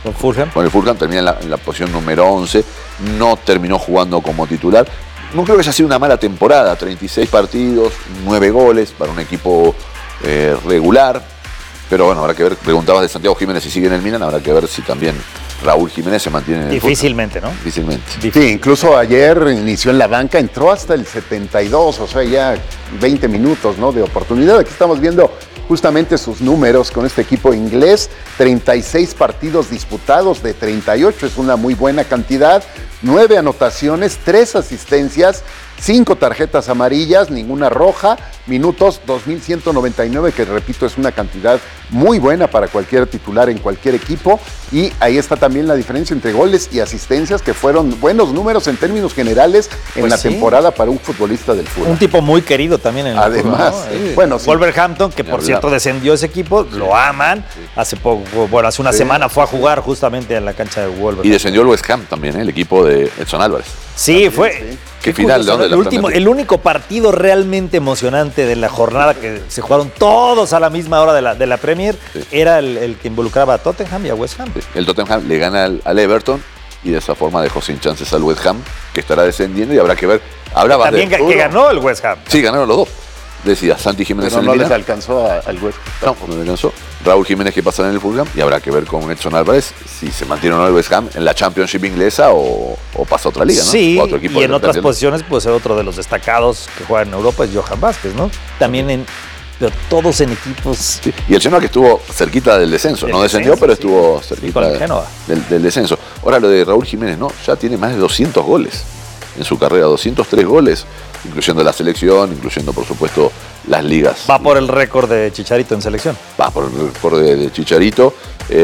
Con el Fulham termina en la posición número 11. No terminó jugando como titular. No creo que haya sido una mala temporada. 36 partidos, 9 goles para un equipo regular. Pero bueno, habrá que ver. Preguntabas de Santiago Jiménez si sigue en el Milan. Habrá que ver si también Raúl Jiménez se mantiene en el Difícilmente, Fulham. ¿no? Difícilmente. Sí, incluso ayer inició en la banca, entró hasta el 72, o sea, ya 20 minutos, ¿no?, de oportunidad. Aquí estamos viendo justamente sus números con este equipo inglés. 36 partidos disputados de 38, es una muy buena cantidad. 9 anotaciones, 3 asistencias, 5 tarjetas amarillas, ninguna roja, minutos 2.199, que repito es una cantidad muy buena para cualquier titular en cualquier equipo. Y ahí está también la diferencia entre goles y asistencias, que fueron buenos números en términos generales en la temporada para un futbolista del fútbol. Un tipo muy querido también en el Además, fútbol, ¿no? sí. Bueno, sí. Wolverhampton, que por cierto descendió ese equipo, lo aman. Hace poco, bueno, hace una semana fue a jugar justamente en la cancha de Wolverhampton. Y descendió el West Ham también, el equipo de Edson Álvarez. Sí, fue. ¿Qué final? ¿De dónde El único partido realmente emocionante de la jornada, que se jugaron todos a la misma hora de la Premier, era el que involucraba a Tottenham y a West Ham. Sí. El Tottenham le gana al Everton y de esa forma dejó sin chances al West Ham, que estará descendiendo, y habrá que ver. También que ganó el West Ham. Sí, ganaron los dos. Decía Santi Jiménez pero en no el les Milan. alcanzó al West Ham. No le alcanzó. Raúl Jiménez, que pasa en el Fulham, y habrá que ver con Edson Álvarez si se mantiene o no el West Ham en la Championship inglesa o pasa a otra liga, ¿no? Sí, o otro equipo y en otras posiciones puede ser otro de los destacados que juega en Europa, es Johan Vázquez, ¿no? También pero todos en equipos. Sí. Y el Genoa, que estuvo cerquita del descenso, no descendió, pero estuvo cerquita con el Genoa. Del descenso. Ahora lo de Raúl Jiménez, ¿no? Ya tiene más de 200 goles en su carrera, 203 goles, incluyendo la selección, incluyendo por supuesto las ligas. Va por el récord de Chicharito en selección. Va por el récord de Chicharito.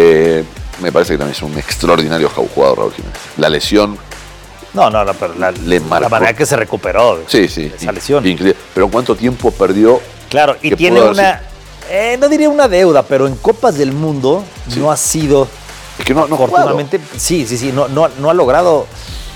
Me parece que también es un extraordinario jugador Raúl Jiménez. La lesión. No, pero la manera que se recuperó de esa lesión. Increíble. Pero ¿cuánto tiempo perdió? Claro, y tiene una, no diría una deuda, pero en Copas del Mundo no ha sido. Es que no afortunadamente, no ha logrado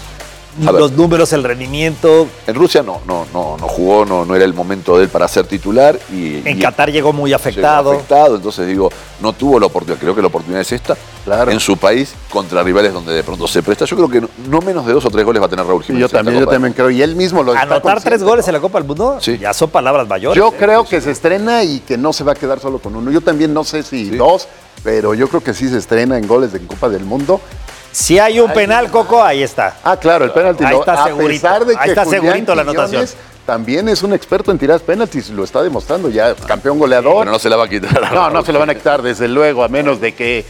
los números, el rendimiento. En Rusia no jugó, no era el momento de él para ser titular. En Qatar llegó muy afectado. Entonces digo, no tuvo la oportunidad. Creo que la oportunidad es esta. Claro. En su país, contra rivales donde de pronto se presta. Yo creo que no menos de 2 o 3 goles va a tener Raúl Jiménez. Yo también creo. Y él mismo lo está Anotar 3 goles en la Copa del Mundo, ya son palabras mayores. Yo creo que se estrena y que no se va a quedar solo con uno. Yo también no sé si 2, pero yo creo que sí se estrena en goles de Copa del Mundo. Si hay un penal, Coco, ahí está. Ah, claro, el penalti. Ahí está segurito. A pesar de que ahí está Julián segurito la Quiñones anotación. También es un experto en tirar penaltis, lo está demostrando ya, campeón goleador. Pero no se la va a quitar. No se la van a quitar, desde luego, a menos de que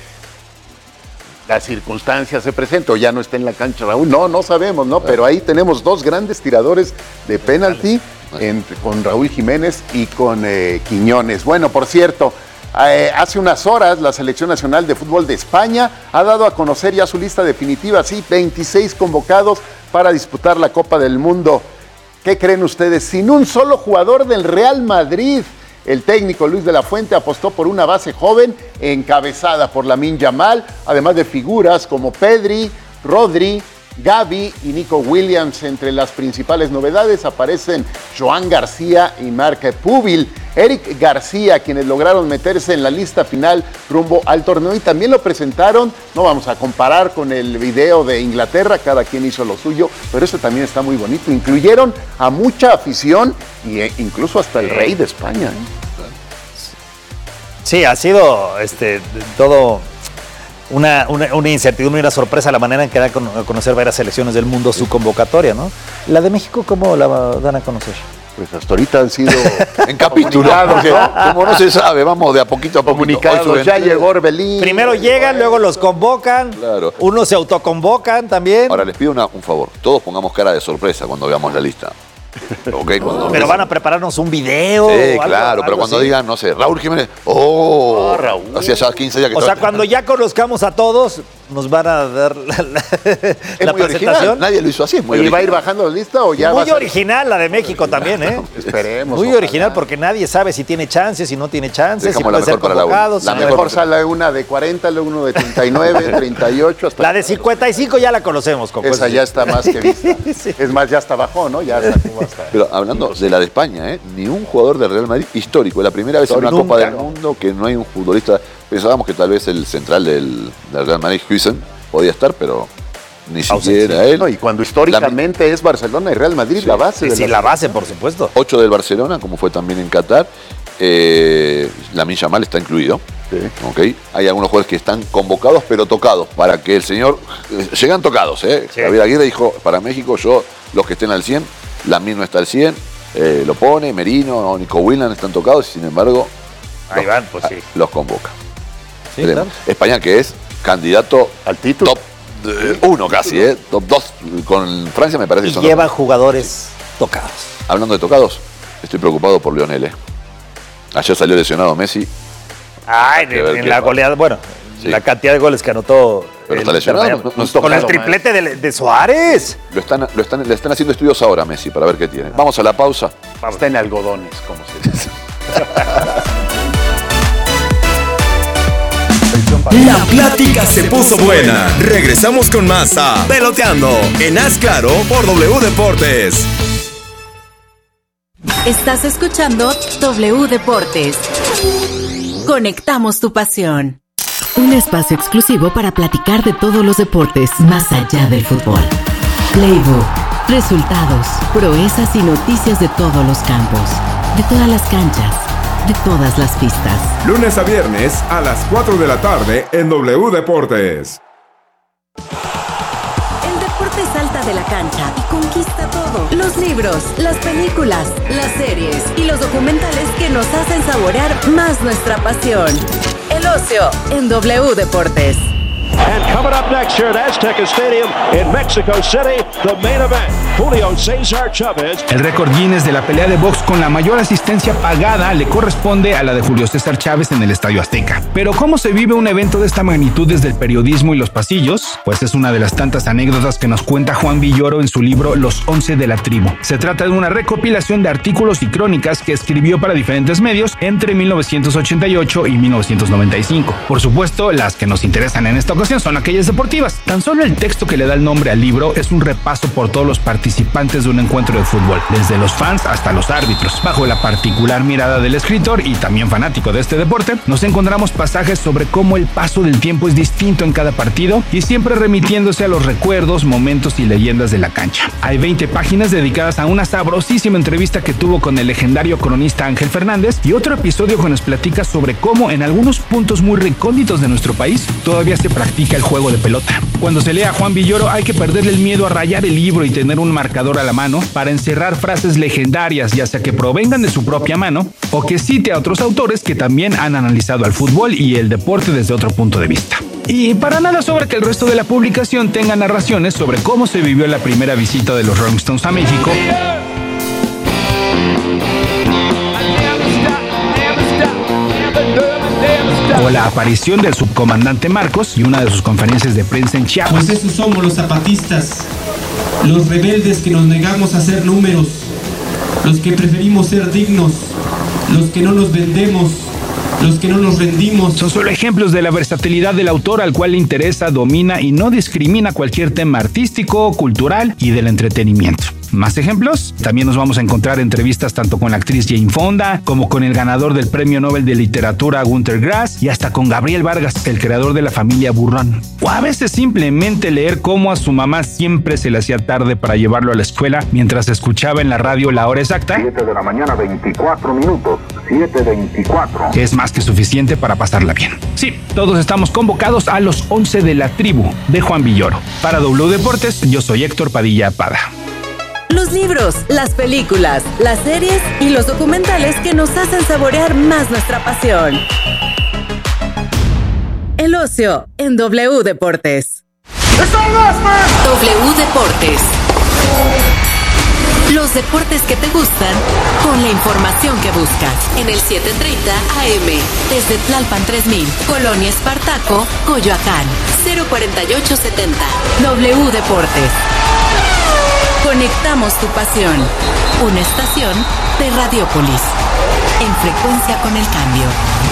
las circunstancias se presenten o ya no esté en la cancha Raúl. No sabemos, ¿no? Pero ahí tenemos 2 grandes tiradores de penalti, con Raúl Jiménez y con Quiñones. Bueno, por cierto, hace unas horas la Selección Nacional de Fútbol de España ha dado a conocer ya su lista definitiva, 26 convocados para disputar la Copa del Mundo. ¿Qué creen ustedes? Sin un solo jugador del Real Madrid. El técnico Luis de la Fuente apostó por una base joven encabezada por Lamine Yamal, además de figuras como Pedri, Rodri, Gavi y Nico Williams. Entre las principales novedades aparecen Joan García y Marc Pubil. Eric García, quienes lograron meterse en la lista final rumbo al torneo, y también lo presentaron. No vamos a comparar con el video de Inglaterra, cada quien hizo lo suyo, pero este también está muy bonito. Incluyeron a mucha afición e incluso hasta el rey de España. Sí, ha sido todo una incertidumbre y una sorpresa la manera en que da a conocer varias selecciones del mundo su convocatoria, ¿no? La de México, ¿cómo la dan a conocer? Pues hasta ahorita han sido en capítulos, como no se sabe, vamos de a poquito a poquito. Comunicados, ya llegó Orbelín. Primero llegan, luego los convocan, unos se autoconvocan también. Ahora les pido un favor, todos pongamos cara de sorpresa cuando veamos la lista. Okay, pero van a prepararnos un video. Sí, claro, pero cuando digan, no sé, Raúl Jiménez, Raúl. Hacía ya 15 días que o sea, cuando ya conozcamos a todos, nos van a dar la presentación. Original. Nadie lo hizo así, es muy original. ¿Y va a ir bajando la lista o ya? Muy original la de México también, ¿eh? Esperemos. Muy original porque nadie sabe si tiene chances, si no tiene chances, si puede ser convocados. La mejor sale una de 40, luego uno de 39, 38. Hasta la de 55 ya la conocemos, Coco. Esa ya está más que vista. Sí. Es más, ya hasta bajó, ¿no? Ya hasta. Pero hablando de la de España, ni un jugador del Real Madrid histórico. Es la primera vez en una Copa del Mundo que no hay un futbolista pensábamos que tal vez el central del Real Madrid, Huijsen, podía estar, pero ni siquiera él. No, y cuando históricamente es Barcelona y Real Madrid la base. Sí, la base, por supuesto. 8 del Barcelona, como fue también en Qatar. Lamine Yamal está incluido. Sí. Okay. Hay algunos jugadores que están convocados pero tocados para que el señor... llegan tocados. Sí. Javier Aguirre dijo, para México, los que estén al 100, Lamine no está al 100, lo pone, Merino, Nico Williams están tocados y sin embargo ahí van, pues sí. Los convoca. Sí, claro. España, que es candidato al título. Top 1 casi, top 2 con Francia, me parece. Y llevan jugadores tocados. Hablando de tocados, estoy preocupado por Lionel. Ayer salió lesionado Messi. En la goleada, bueno, sí. La cantidad de goles que anotó. Pero está lesionado. Con el triplete de Suárez. Le están haciendo estudios ahora a Messi para ver qué tiene. Vamos a la pausa. Está en algodones, como se dice. La plática se puso buena. Regresamos con más a Peloteando en Haz Claro por W Deportes. Estás escuchando W Deportes. Conectamos tu pasión. Un espacio exclusivo para platicar de todos los deportes más allá del fútbol. Playbook, resultados, proezas y noticias de todos los campos, de todas las canchas, de todas las pistas. Lunes a viernes a las 4 de la tarde en W Deportes. El deporte salta de la cancha y conquista todo. Los libros, las películas, las series y los documentales que nos hacen saborear más nuestra pasión. El ocio en W Deportes. And coming up next here at Azteca Stadium in Mexico City, the main event, Julio César Chávez. El récord Guinness de la pelea de box con la mayor asistencia pagada le corresponde a la de Julio César Chávez en el Estadio Azteca. Pero ¿cómo se vive un evento de esta magnitud desde el periodismo y los pasillos? Pues es una de las tantas anécdotas que nos cuenta Juan Villoro en su libro Los 11 de la Tribu. Se trata de una recopilación de artículos y crónicas que escribió para diferentes medios entre 1988 y 1995. Por supuesto, las que nos interesan en esta ocasión son aquellas deportivas. Tan solo el texto que le da el nombre al libro es un repaso por todos los participantes de un encuentro de fútbol, desde los fans hasta los árbitros. Bajo la particular mirada del escritor y también fanático de este deporte, nos encontramos pasajes sobre cómo el paso del tiempo es distinto en cada partido y siempre remitiéndose a los recuerdos, momentos y leyendas de la cancha. Hay 20 páginas dedicadas a una sabrosísima entrevista que tuvo con el legendario cronista Ángel Fernández y otro episodio que nos platica sobre cómo en algunos puntos muy recónditos de nuestro país todavía se practica el juego de pelota. Cuando se lea a Juan Villoro hay que perderle el miedo a rayar el libro y tener un marcador a la mano para encerrar frases legendarias, ya sea que provengan de su propia mano o que cite a otros autores que también han analizado al fútbol y el deporte desde otro punto de vista. Y para nada sobra que el resto de la publicación tenga narraciones sobre cómo se vivió la primera visita de los Rolling Stones a México, o la aparición del subcomandante Marcos y una de sus conferencias de prensa en Chiapas. Pues esos somos los zapatistas, los rebeldes que nos negamos a hacer números, los que preferimos ser dignos, los que no nos vendemos, los que no nos rendimos. Son solo ejemplos de la versatilidad del autor, al cual le interesa, domina y no discrimina cualquier tema artístico, cultural y del entretenimiento. ¿Más ejemplos? También nos vamos a encontrar entrevistas tanto con la actriz Jane Fonda, como con el ganador del Premio Nobel de Literatura Günter Grass y hasta con Gabriel Vargas, el creador de la familia Burrón. O a veces simplemente leer cómo a su mamá siempre se le hacía tarde para llevarlo a la escuela mientras escuchaba en la radio la hora exacta. 7 de la mañana, 24 minutos. 7:24. Que es más que suficiente para pasarla bien. Sí, todos estamos convocados a los 11 de la tribu de Juan Villoro. Para W Deportes, yo soy Héctor Padilla Pada. Los libros, las películas, las series y los documentales que nos hacen saborear más nuestra pasión. El ocio en W Deportes. W Deportes. Los deportes que te gustan con la información que buscas. En el 7:30 AM. Desde Tlalpan 3000, Colonia Espartaco, Coyoacán. 04870. W Deportes. Conectamos tu pasión. Una estación de Radiópolis. En frecuencia con el cambio.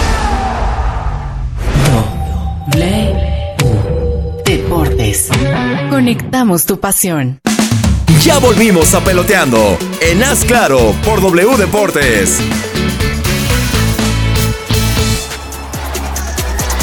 W Deportes. Conectamos tu pasión. Ya volvimos a Peloteando en Haz Claro por W Deportes.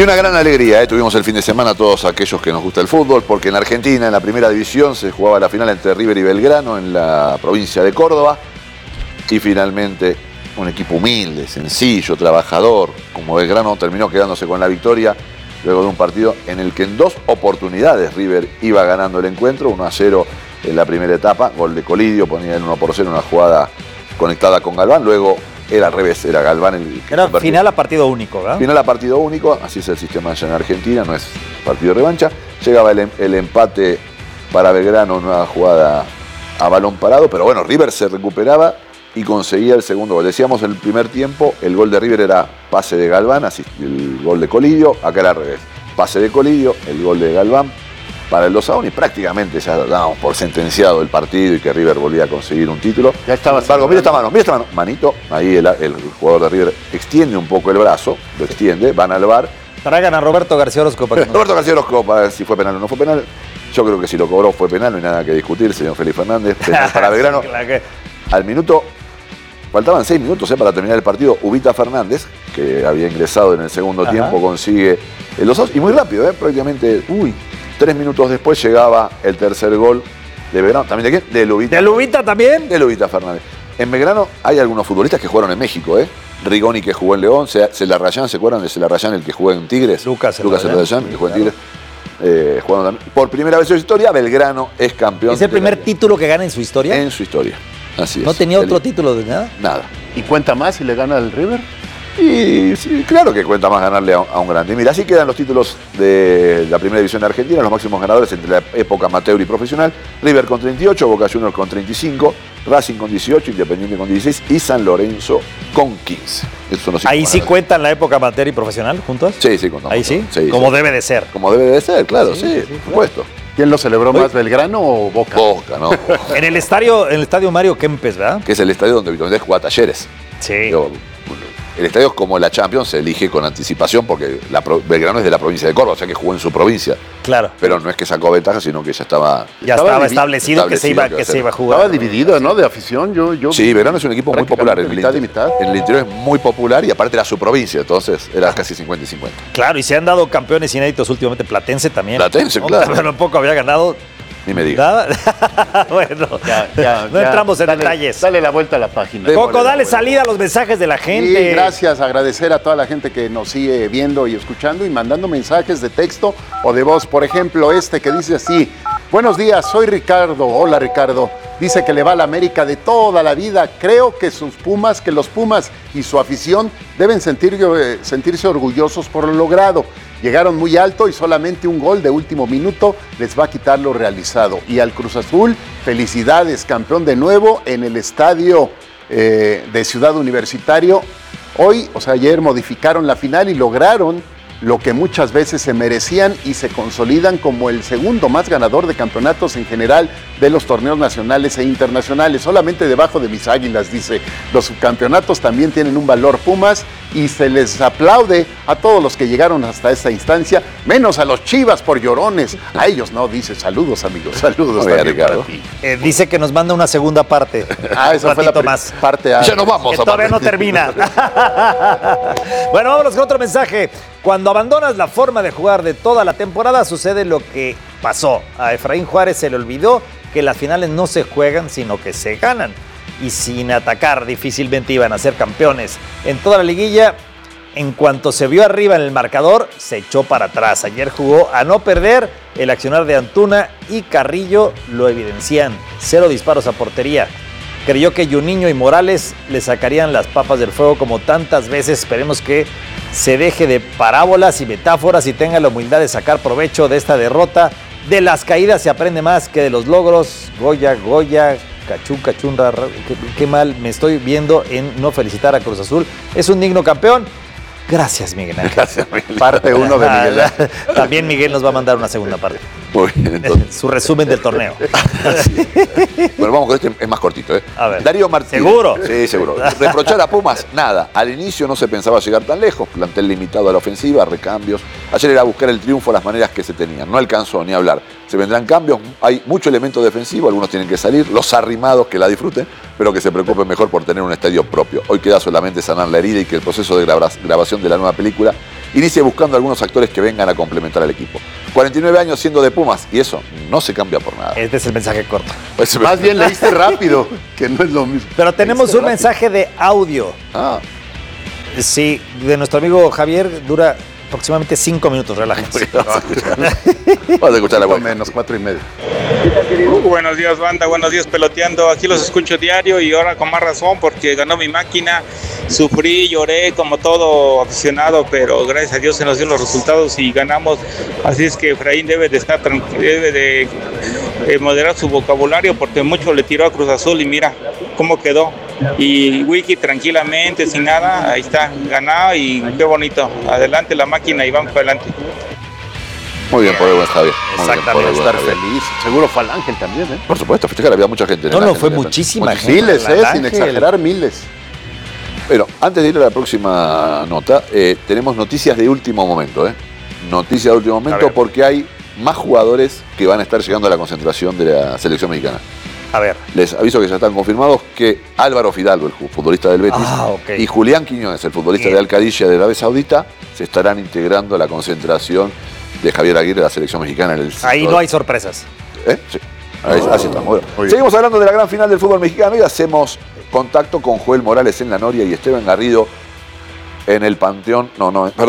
Y una gran alegría, tuvimos el fin de semana todos aquellos que nos gusta el fútbol, porque en Argentina, en la primera división, se jugaba la final entre River y Belgrano en la provincia de Córdoba. Y finalmente, un equipo humilde, sencillo, trabajador, como Belgrano, terminó quedándose con la victoria luego de un partido en el que en 2 oportunidades River iba ganando el encuentro, 1-0 en la primera etapa, gol de Colidio, ponía el 1-0 una jugada conectada con Galván, luego era al revés, era Galván el que era final a partido único, ¿verdad? Final a partido único, así es el sistema allá en Argentina, no es partido de revancha. Llegaba el empate para Belgrano, una jugada a balón parado, pero bueno, River se recuperaba y conseguía el segundo gol. Decíamos el primer tiempo, el gol de River era pase de Galván, así el gol de Colidio, acá era al revés. Pase de Colidio, el gol de Galván para el 2-1 y prácticamente ya dábamos por sentenciado el partido y que River volvía a conseguir un título. Ya estaba. Mira esta mano, manito, ahí el jugador de River extiende un poco el brazo, lo extiende, van al VAR. Traigan a Roberto García Orozco. Roberto García Orozco, para ver si fue penal o no fue penal. Yo creo que si lo cobró fue penal, no hay nada que discutir, señor Félix Fernández. Penal para Belgrano. Al minuto, faltaban 6 minutos para terminar el partido. Ubita Fernández, que había ingresado en el segundo tiempo, consigue el 2-2. Y muy rápido, prácticamente 3 minutos después llegaba el tercer gol de Belgrano. ¿También de quién? De Lubita. ¿De Lubita también? De Lubita Fernández. En Belgrano hay algunos futbolistas que jugaron en México, Rigoni, que jugó en León, Celarrayán, ¿se acuerdan de Celarrayán, el que jugó en Tigres? Lucas Celarrayán, que jugó en Tigres. Jugaron también. Por primera vez en su historia, Belgrano es campeón. ¿Es el primer título que gana en su historia? En su historia, así es. ¿No tenía otro título de nada? Nada. ¿Y cuenta más si le gana al River? Y sí, claro que cuenta más ganarle a un grande. Mira, así quedan los títulos de la primera división de Argentina, los máximos ganadores entre la época amateur y profesional. River con 38, Boca Juniors con 35, Racing con 18, Independiente con 16 y San Lorenzo con 15. ¿Ahí sí cuentan la época amateur y profesional juntos? Sí, sí, contamos. ¿Ahí sí? Como debe de ser. Como debe de ser, claro, sí, por supuesto. ¿Quién lo celebró más, Belgrano o Boca? Boca, ¿no? En el estadio Mario Kempes, ¿verdad? Que es el estadio donde habitualmente juega Talleres. Sí. El estadio es como la Champions, se elige con anticipación porque Belgrano es de la provincia de Córdoba, o sea que jugó en su provincia. Claro. Pero no es que sacó ventaja, sino que ya estaba establecido que se iba a jugar. Estaba dividido, ¿no? De afición. Sí, Belgrano es un equipo muy popular. Mitad y mitad. En el interior es muy popular y aparte era su provincia, entonces era casi 50 y 50. Claro, y se han dado campeones inéditos últimamente. Platense también. Platense, claro. Pero poco había ganado. Ni me diga. Bueno, no entramos en detalles. Dale la vuelta a la página. Coco, dale salida a los mensajes de la gente. Sí, gracias, agradecer a toda la gente que nos sigue viendo y escuchando y mandando mensajes de texto o de voz. Por ejemplo, que dice así: buenos días, soy Ricardo. Hola, Ricardo. Dice que le va a la América de toda la vida. Creo que los Pumas y su afición deben sentirse orgullosos por lo logrado. Llegaron muy alto y solamente un gol de último minuto les va a quitar lo realizado. Y al Cruz Azul, felicidades, campeón de nuevo en el estadio de Ciudad Universitario. Ayer modificaron la final y lograron lo que muchas veces se merecían y se consolidan como el segundo más ganador de campeonatos en general de los torneos nacionales e internacionales, solamente debajo de mis Águilas, dice. Los subcampeonatos también tienen un valor Pumas y se les aplaude a todos los que llegaron hasta esta instancia, menos a los Chivas por llorones. A ellos no, dice. Saludos, amigos, saludos también para ti. Dice que nos manda una segunda parte. Esa fue la parte A. Ya nos vamos. Que todavía no termina. Bueno, vámonos con otro mensaje. Cuando abandonas la forma de jugar de toda la temporada, sucede lo que pasó. A Efraín Juárez se le olvidó que las finales no se juegan, sino que se ganan. Y sin atacar, difícilmente iban a ser campeones. En toda la liguilla, en cuanto se vio arriba en el marcador, se echó para atrás. Ayer jugó a no perder. El accionar de Antuna y Carrillo lo evidencian. 0 disparos a portería. Creyó que Juninho y Morales le sacarían las papas del fuego como tantas veces. Esperemos que se deje de parábolas y metáforas y tenga la humildad de sacar provecho de esta derrota. De las caídas se aprende más que de los logros. Goya, cachunra, qué mal me estoy viendo en no felicitar a Cruz Azul. Es un digno campeón. Gracias, Miguel Ángel. Gracias, Miguel. Parte 1 de Miguel Ángel. También Miguel nos va a mandar una segunda parte. Muy bien, entonces. Su resumen del torneo. Bueno, vamos con este, es más cortito, A ver. Darío Martínez. ¿Seguro? Sí, seguro. Reprochar a Pumas, nada. Al inicio no se pensaba llegar tan lejos. Plantel limitado a la ofensiva, recambios. Ayer era buscar el triunfo a las maneras que se tenían. No alcanzó ni a hablar. Se vendrán cambios. Hay mucho elemento defensivo. Algunos tienen que salir. Los arrimados que la disfruten, pero que se preocupen mejor por tener un estadio propio. Hoy queda solamente sanar la herida y que el proceso de grabación de la nueva película inicie buscando algunos actores que vengan a complementar al equipo. 49 años siendo de Pumas, y eso no se cambia por nada. Este es el mensaje corto. Pues, más bien leíste rápido, que no es lo mismo. Pero tenemos un mensaje de audio. Sí, de nuestro amigo Javier, dura aproximadamente 5 minutos, relájense. Vamos a escuchar la buena. Menos 4:30. Buenos días, banda, buenos días, peloteando. Aquí los escucho diario y ahora con más razón porque ganó mi máquina. Sufrí, lloré como todo aficionado, pero gracias a Dios se nos dieron los resultados y ganamos. Así es que Efraín debe de estar debe de moderar su vocabulario porque mucho le tiró a Cruz Azul y mira cómo quedó. Y Wiki tranquilamente, sin nada, ahí está, ganado y qué bonito. Adelante la máquina y vamos para adelante. Muy bien por el buen Javier. Exactamente, estar feliz. Seguro fue al Ángel también, ¿eh? Por supuesto, festejar, había mucha gente. No, fue muchísima gente. Miles, sin exagerar, miles. Pero antes de ir a la próxima nota, tenemos noticias de último momento, Noticias de último momento porque hay más jugadores que van a estar llegando a la concentración de la selección mexicana. A ver. Les aviso que ya están confirmados que Álvaro Fidalgo, el futbolista del Betis, y Julián Quiñones, el futbolista de Al-Qadisiyah de Arabia Saudita, se estarán integrando a la concentración de Javier Aguirre de la selección mexicana. Ahí no hay sorpresas. Sí. Así estamos. Bueno, seguimos hablando de la gran final del fútbol mexicano y hacemos contacto con Joel Morales en La Noria y Esteban Garrido en el Panteón. En el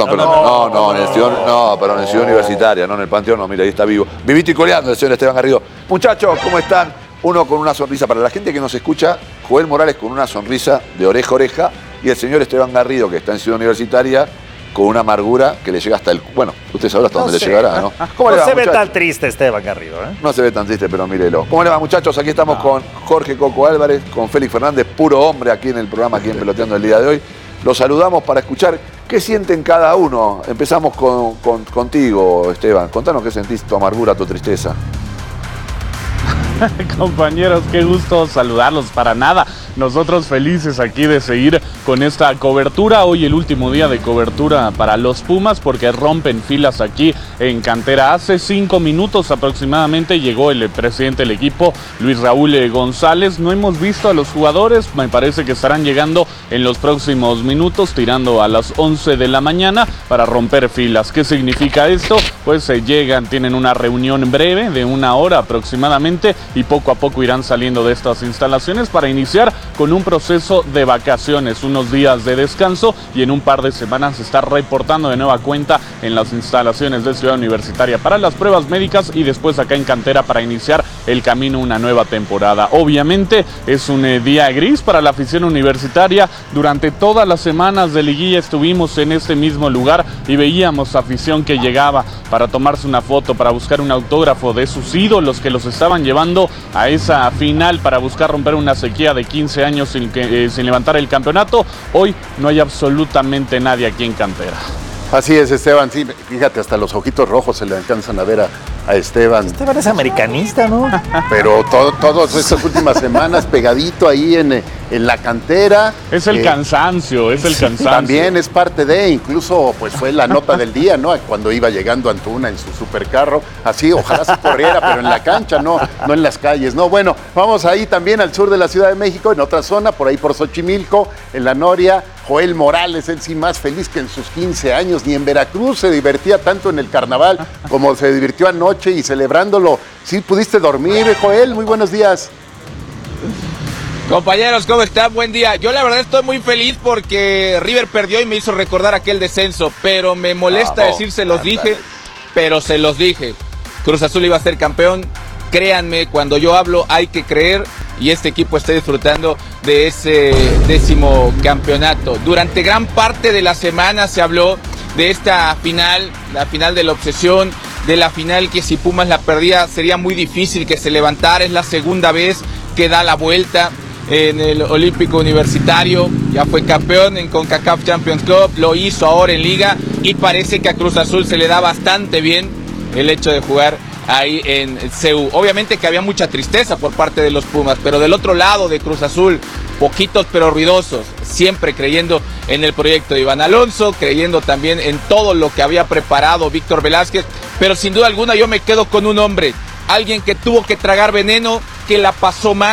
Ciudad Universitaria, no en el Panteón, no, mira, ahí está vivo. Vivito y coleando el señor Esteban Garrido. Muchachos, ¿cómo están? Uno con una sonrisa. Para la gente que nos escucha, Joel Morales con una sonrisa de oreja a oreja y el señor Esteban Garrido, que está en Ciudad Universitaria, con una amargura que le llega hasta el... Bueno, usted sabrá hasta dónde le llegará, ¿no? ¿Cómo le va, se ve tan triste Esteban Garrido, No se ve tan triste, pero mírelo. ¿Cómo le va, muchachos? Aquí estamos con Jorge Coco Álvarez, con Félix Fernández, puro hombre aquí en el programa, aquí en Peloteando el día de hoy. Los saludamos para escuchar qué sienten cada uno. Empezamos contigo, Esteban. Contanos qué sentís, tu amargura, tu tristeza. Compañeros, qué gusto saludarlos. Para nada, nosotros felices aquí de seguir con esta cobertura. Hoy el último día de cobertura para los Pumas porque rompen filas aquí en cantera. Hace 5 minutos aproximadamente llegó el presidente del equipo, Luis Raúl González. No hemos visto a los jugadores, me parece que estarán llegando en los próximos minutos, tirando a las 11 de la mañana para romper filas. ¿Qué significa esto? Pues llegan, tienen una reunión breve de 1 hora aproximadamente y poco a poco irán saliendo de estas instalaciones para iniciar con un proceso de vacaciones, unos días de descanso y en un par de semanas se está reportando de nueva cuenta en las instalaciones de Ciudad Universitaria para las pruebas médicas y después acá en cantera para iniciar el camino a una nueva temporada. Obviamente es un día gris para la afición universitaria. Durante todas las semanas de liguilla estuvimos en este mismo lugar y veíamos afición que llegaba para tomarse una foto, para buscar un autógrafo de sus ídolos que los estaban llevando a esa final para buscar romper una sequía de 15 años sin levantar el campeonato. Hoy no hay absolutamente nadie aquí en cantera. Así es, Esteban, sí, fíjate, hasta los ojitos rojos se le alcanzan a ver a Esteban. Esteban es americanista, ¿no? Pero todas estas últimas semanas pegadito ahí en la cantera. Es el cansancio, es el cansancio. También es parte de, incluso pues fue la nota del día, ¿no? Cuando iba llegando Antuna en su supercarro, así, ojalá se corriera, pero en la cancha, no en las calles, ¿no? Bueno, vamos ahí también al sur de la Ciudad de México, en otra zona, por ahí por Xochimilco, en La Noria. Joel Morales, él sí más feliz que en sus 15 años, ni en Veracruz se divertía tanto en el carnaval como se divirtió anoche y celebrándolo. ¿Sí pudiste dormir, Joel? Muy buenos días. Compañeros, ¿cómo están? Buen día. Yo la verdad estoy muy feliz porque River perdió y me hizo recordar aquel descenso, pero me molesta decir se los dije, pero se los dije. Cruz Azul iba a ser campeón. Créanme, cuando yo hablo hay que creer y este equipo está disfrutando de ese 10º campeonato. Durante gran parte de la semana se habló de esta final, la final de la obsesión, de la final que si Pumas la perdía sería muy difícil que se levantara. Es la segunda vez que da la vuelta en el Olímpico Universitario, ya fue campeón en CONCACAF Champions Cup, lo hizo ahora en Liga y parece que a Cruz Azul se le da bastante bien el hecho de jugar ahí en CU. Obviamente que había mucha tristeza por parte de los Pumas, pero del otro lado de Cruz Azul, poquitos pero ruidosos, siempre creyendo en el proyecto de Iván Alonso, creyendo también en todo lo que había preparado Víctor Velázquez, pero sin duda alguna yo me quedo con un hombre, alguien que tuvo que tragar veneno, que la pasó mal,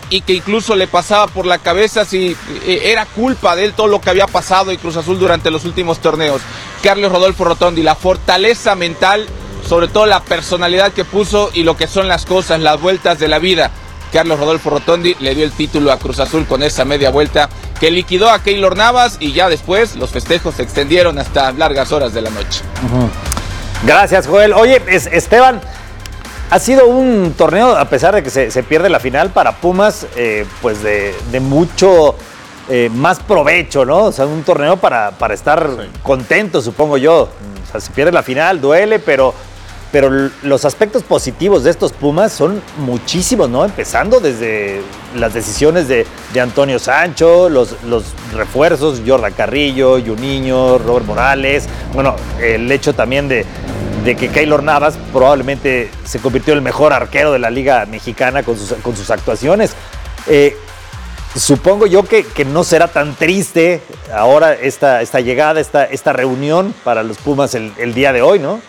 y que incluso le pasaba por la cabeza si era culpa de él todo lo que había pasado en Cruz Azul durante los últimos torneos. Carlos Rodolfo Rotondi, la fortaleza mental, sobre todo la personalidad que puso y lo que son las cosas, las vueltas de la vida. Carlos Rodolfo Rotondi le dio el título a Cruz Azul con esa media vuelta que liquidó a Keylor Navas, y ya después los festejos se extendieron hasta largas horas de la noche. Gracias, Joel. Oye, Esteban, ha sido un torneo, a pesar de que se pierde la final, para Pumas, pues de mucho más provecho, ¿no? O sea, un torneo para estar contento, supongo yo. O sea, se pierde la final, duele, pero los aspectos positivos de estos Pumas son muchísimos, ¿no? Empezando desde las decisiones de Antonio Sancho, los refuerzos, Jordan Carrillo, Juninho, Robert Morales. Bueno, el hecho también de que Keylor Navas probablemente se convirtió en el mejor arquero de la Liga Mexicana con sus actuaciones. Supongo yo que no será tan triste ahora esta llegada, esta reunión para los Pumas el día de hoy, ¿no?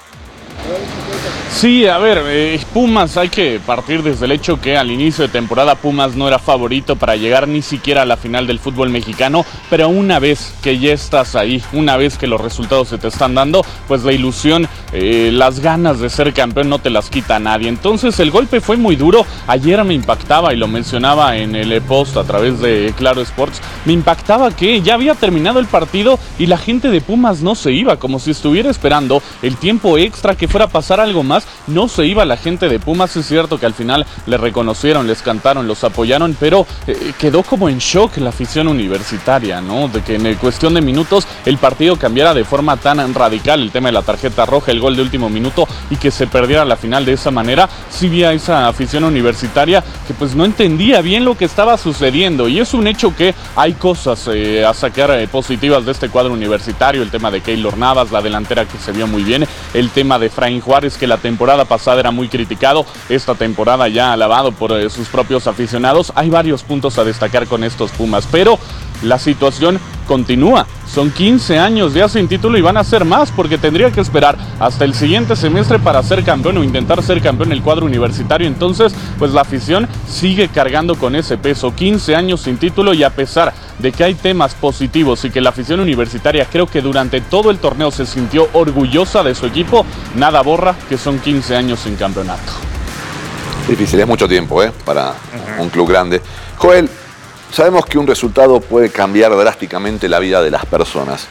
Sí, a ver, Pumas, hay que partir desde el hecho que al inicio de temporada Pumas no era favorito para llegar ni siquiera a la final del fútbol mexicano, pero una vez que ya estás ahí, una vez que los resultados se te están dando, pues la ilusión, las ganas de ser campeón no te las quita nadie. Entonces el golpe fue muy duro. Ayer me impactaba, y lo mencionaba en el post a través de Claro Sports, me impactaba que ya había terminado el partido y la gente de Pumas no se iba, como si estuviera esperando el tiempo extra, que fuera a pasar algo más. No se iba la gente de Pumas. Es cierto que al final le reconocieron, les cantaron, los apoyaron, pero quedó como en shock la afición universitaria, ¿no? De que en cuestión de minutos el partido cambiara de forma tan radical, el tema de la tarjeta roja, el gol de último minuto, y que se perdiera la final de esa manera. Sí vi a esa afición universitaria que pues no entendía bien lo que estaba sucediendo, y es un hecho que hay cosas a sacar positivas de este cuadro universitario. El tema de Keylor Navas, la delantera que se vio muy bien, el tema de Efraín Juárez, que la temporada pasada era muy criticado, esta temporada ya alabado por sus propios aficionados. Hay varios puntos a destacar con estos Pumas, pero la situación continúa. Son 15 años ya sin título y van a ser más, porque tendría que esperar hasta el siguiente semestre para ser campeón o intentar ser campeón el cuadro universitario. Entonces, pues la afición sigue cargando con ese peso. 15 años sin título, y a pesar de que hay temas positivos y que la afición universitaria creo que durante todo el torneo se sintió orgullosa de su equipo, nada borra que son 15 años sin campeonato. Difícil, es mucho tiempo para un club grande. Joel, sabemos que un resultado puede cambiar drásticamente la vida de las personas.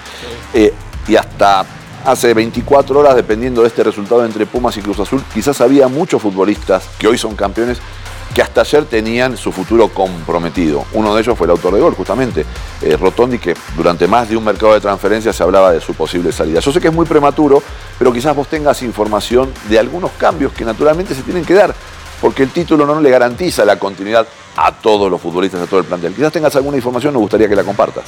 Y hasta hace 24 horas, dependiendo de este resultado entre Pumas y Cruz Azul, quizás había muchos futbolistas que hoy son campeones que hasta ayer tenían su futuro comprometido. Uno de ellos fue el autor de gol, justamente, Rotondi, que durante más de un mercado de transferencias se hablaba de su posible salida. Yo sé que es muy prematuro, pero quizás vos tengas información de algunos cambios que naturalmente se tienen que dar, porque el título no le garantiza la continuidad a todos los futbolistas, a todo el plantel. Quizás tengas alguna información, nos gustaría que la compartas.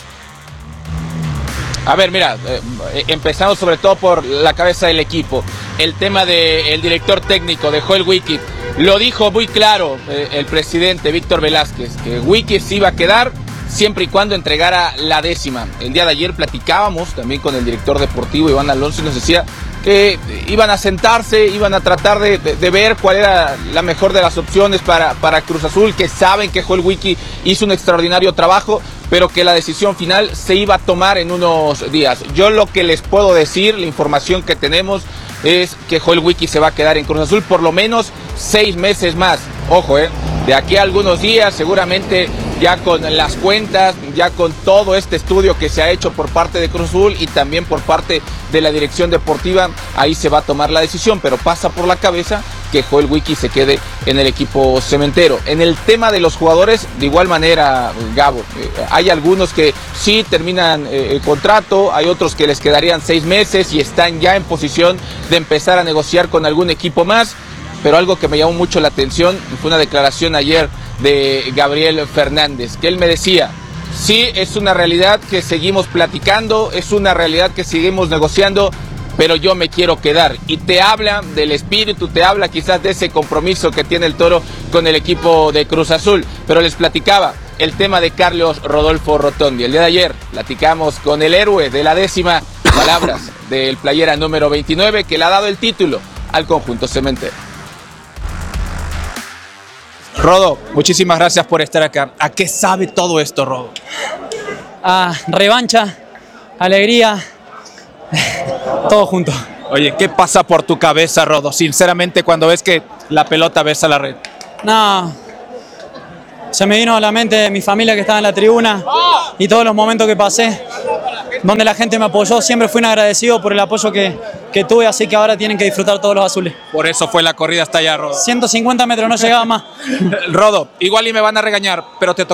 A ver, mira, empezamos sobre todo por la cabeza del equipo. El tema del director técnico, de Joel Wiki, lo dijo muy claro el presidente Víctor Velázquez, que Wiki se iba a quedar siempre y cuando entregara la 10ª. El día de ayer platicábamos también con el director deportivo, Iván Alonso, y nos decía que iban a sentarse, iban a tratar de ver cuál era la mejor de las opciones para Cruz Azul, que saben que Joel Wiki hizo un extraordinario trabajo, pero que la decisión final se iba a tomar en unos días. Yo lo que les puedo decir, la información que tenemos, es que Joel Wiki se va a quedar en Cruz Azul por lo menos 6 meses más. Ojo, de aquí a algunos días, seguramente ya con las cuentas, ya con todo este estudio que se ha hecho por parte de Cruz Azul y también por parte de la dirección deportiva, ahí se va a tomar la decisión, pero pasa por la cabeza que Joel Wiki se quede en el equipo cementero. En el tema de los jugadores, de igual manera, Gabo, hay algunos que sí terminan el contrato, hay otros que les quedarían 6 meses y están ya en posición de empezar a negociar con algún equipo más, pero algo que me llamó mucho la atención fue una declaración ayer de Gabriel Fernández, que él me decía: sí, es una realidad que seguimos platicando, es una realidad que seguimos negociando, pero yo me quiero quedar. Y te habla del espíritu, te habla quizás de ese compromiso que tiene el Toro con el equipo de Cruz Azul. Pero les platicaba el tema de Carlos Rodolfo Rotondi. El día de ayer platicamos con el héroe de la 10ª, palabras del playera número 29, que le ha dado el título al conjunto cementero. Rodo, muchísimas gracias por estar acá. ¿A qué sabe todo esto, Rodo? Revancha, alegría, todo junto. Oye, ¿qué pasa por tu cabeza, Rodo? Sinceramente, cuando ves que la pelota besa la red. No, se me vino a la mente mi familia que estaba en la tribuna y todos los momentos que pasé, donde la gente me apoyó. Siempre fui un agradecido por el apoyo que tuve, así que ahora tienen que disfrutar todos los azules. Por eso fue la corrida hasta allá, Rodo. 150 metros, no llegaba más. Rodo, igual y me van a regañar, pero te tocó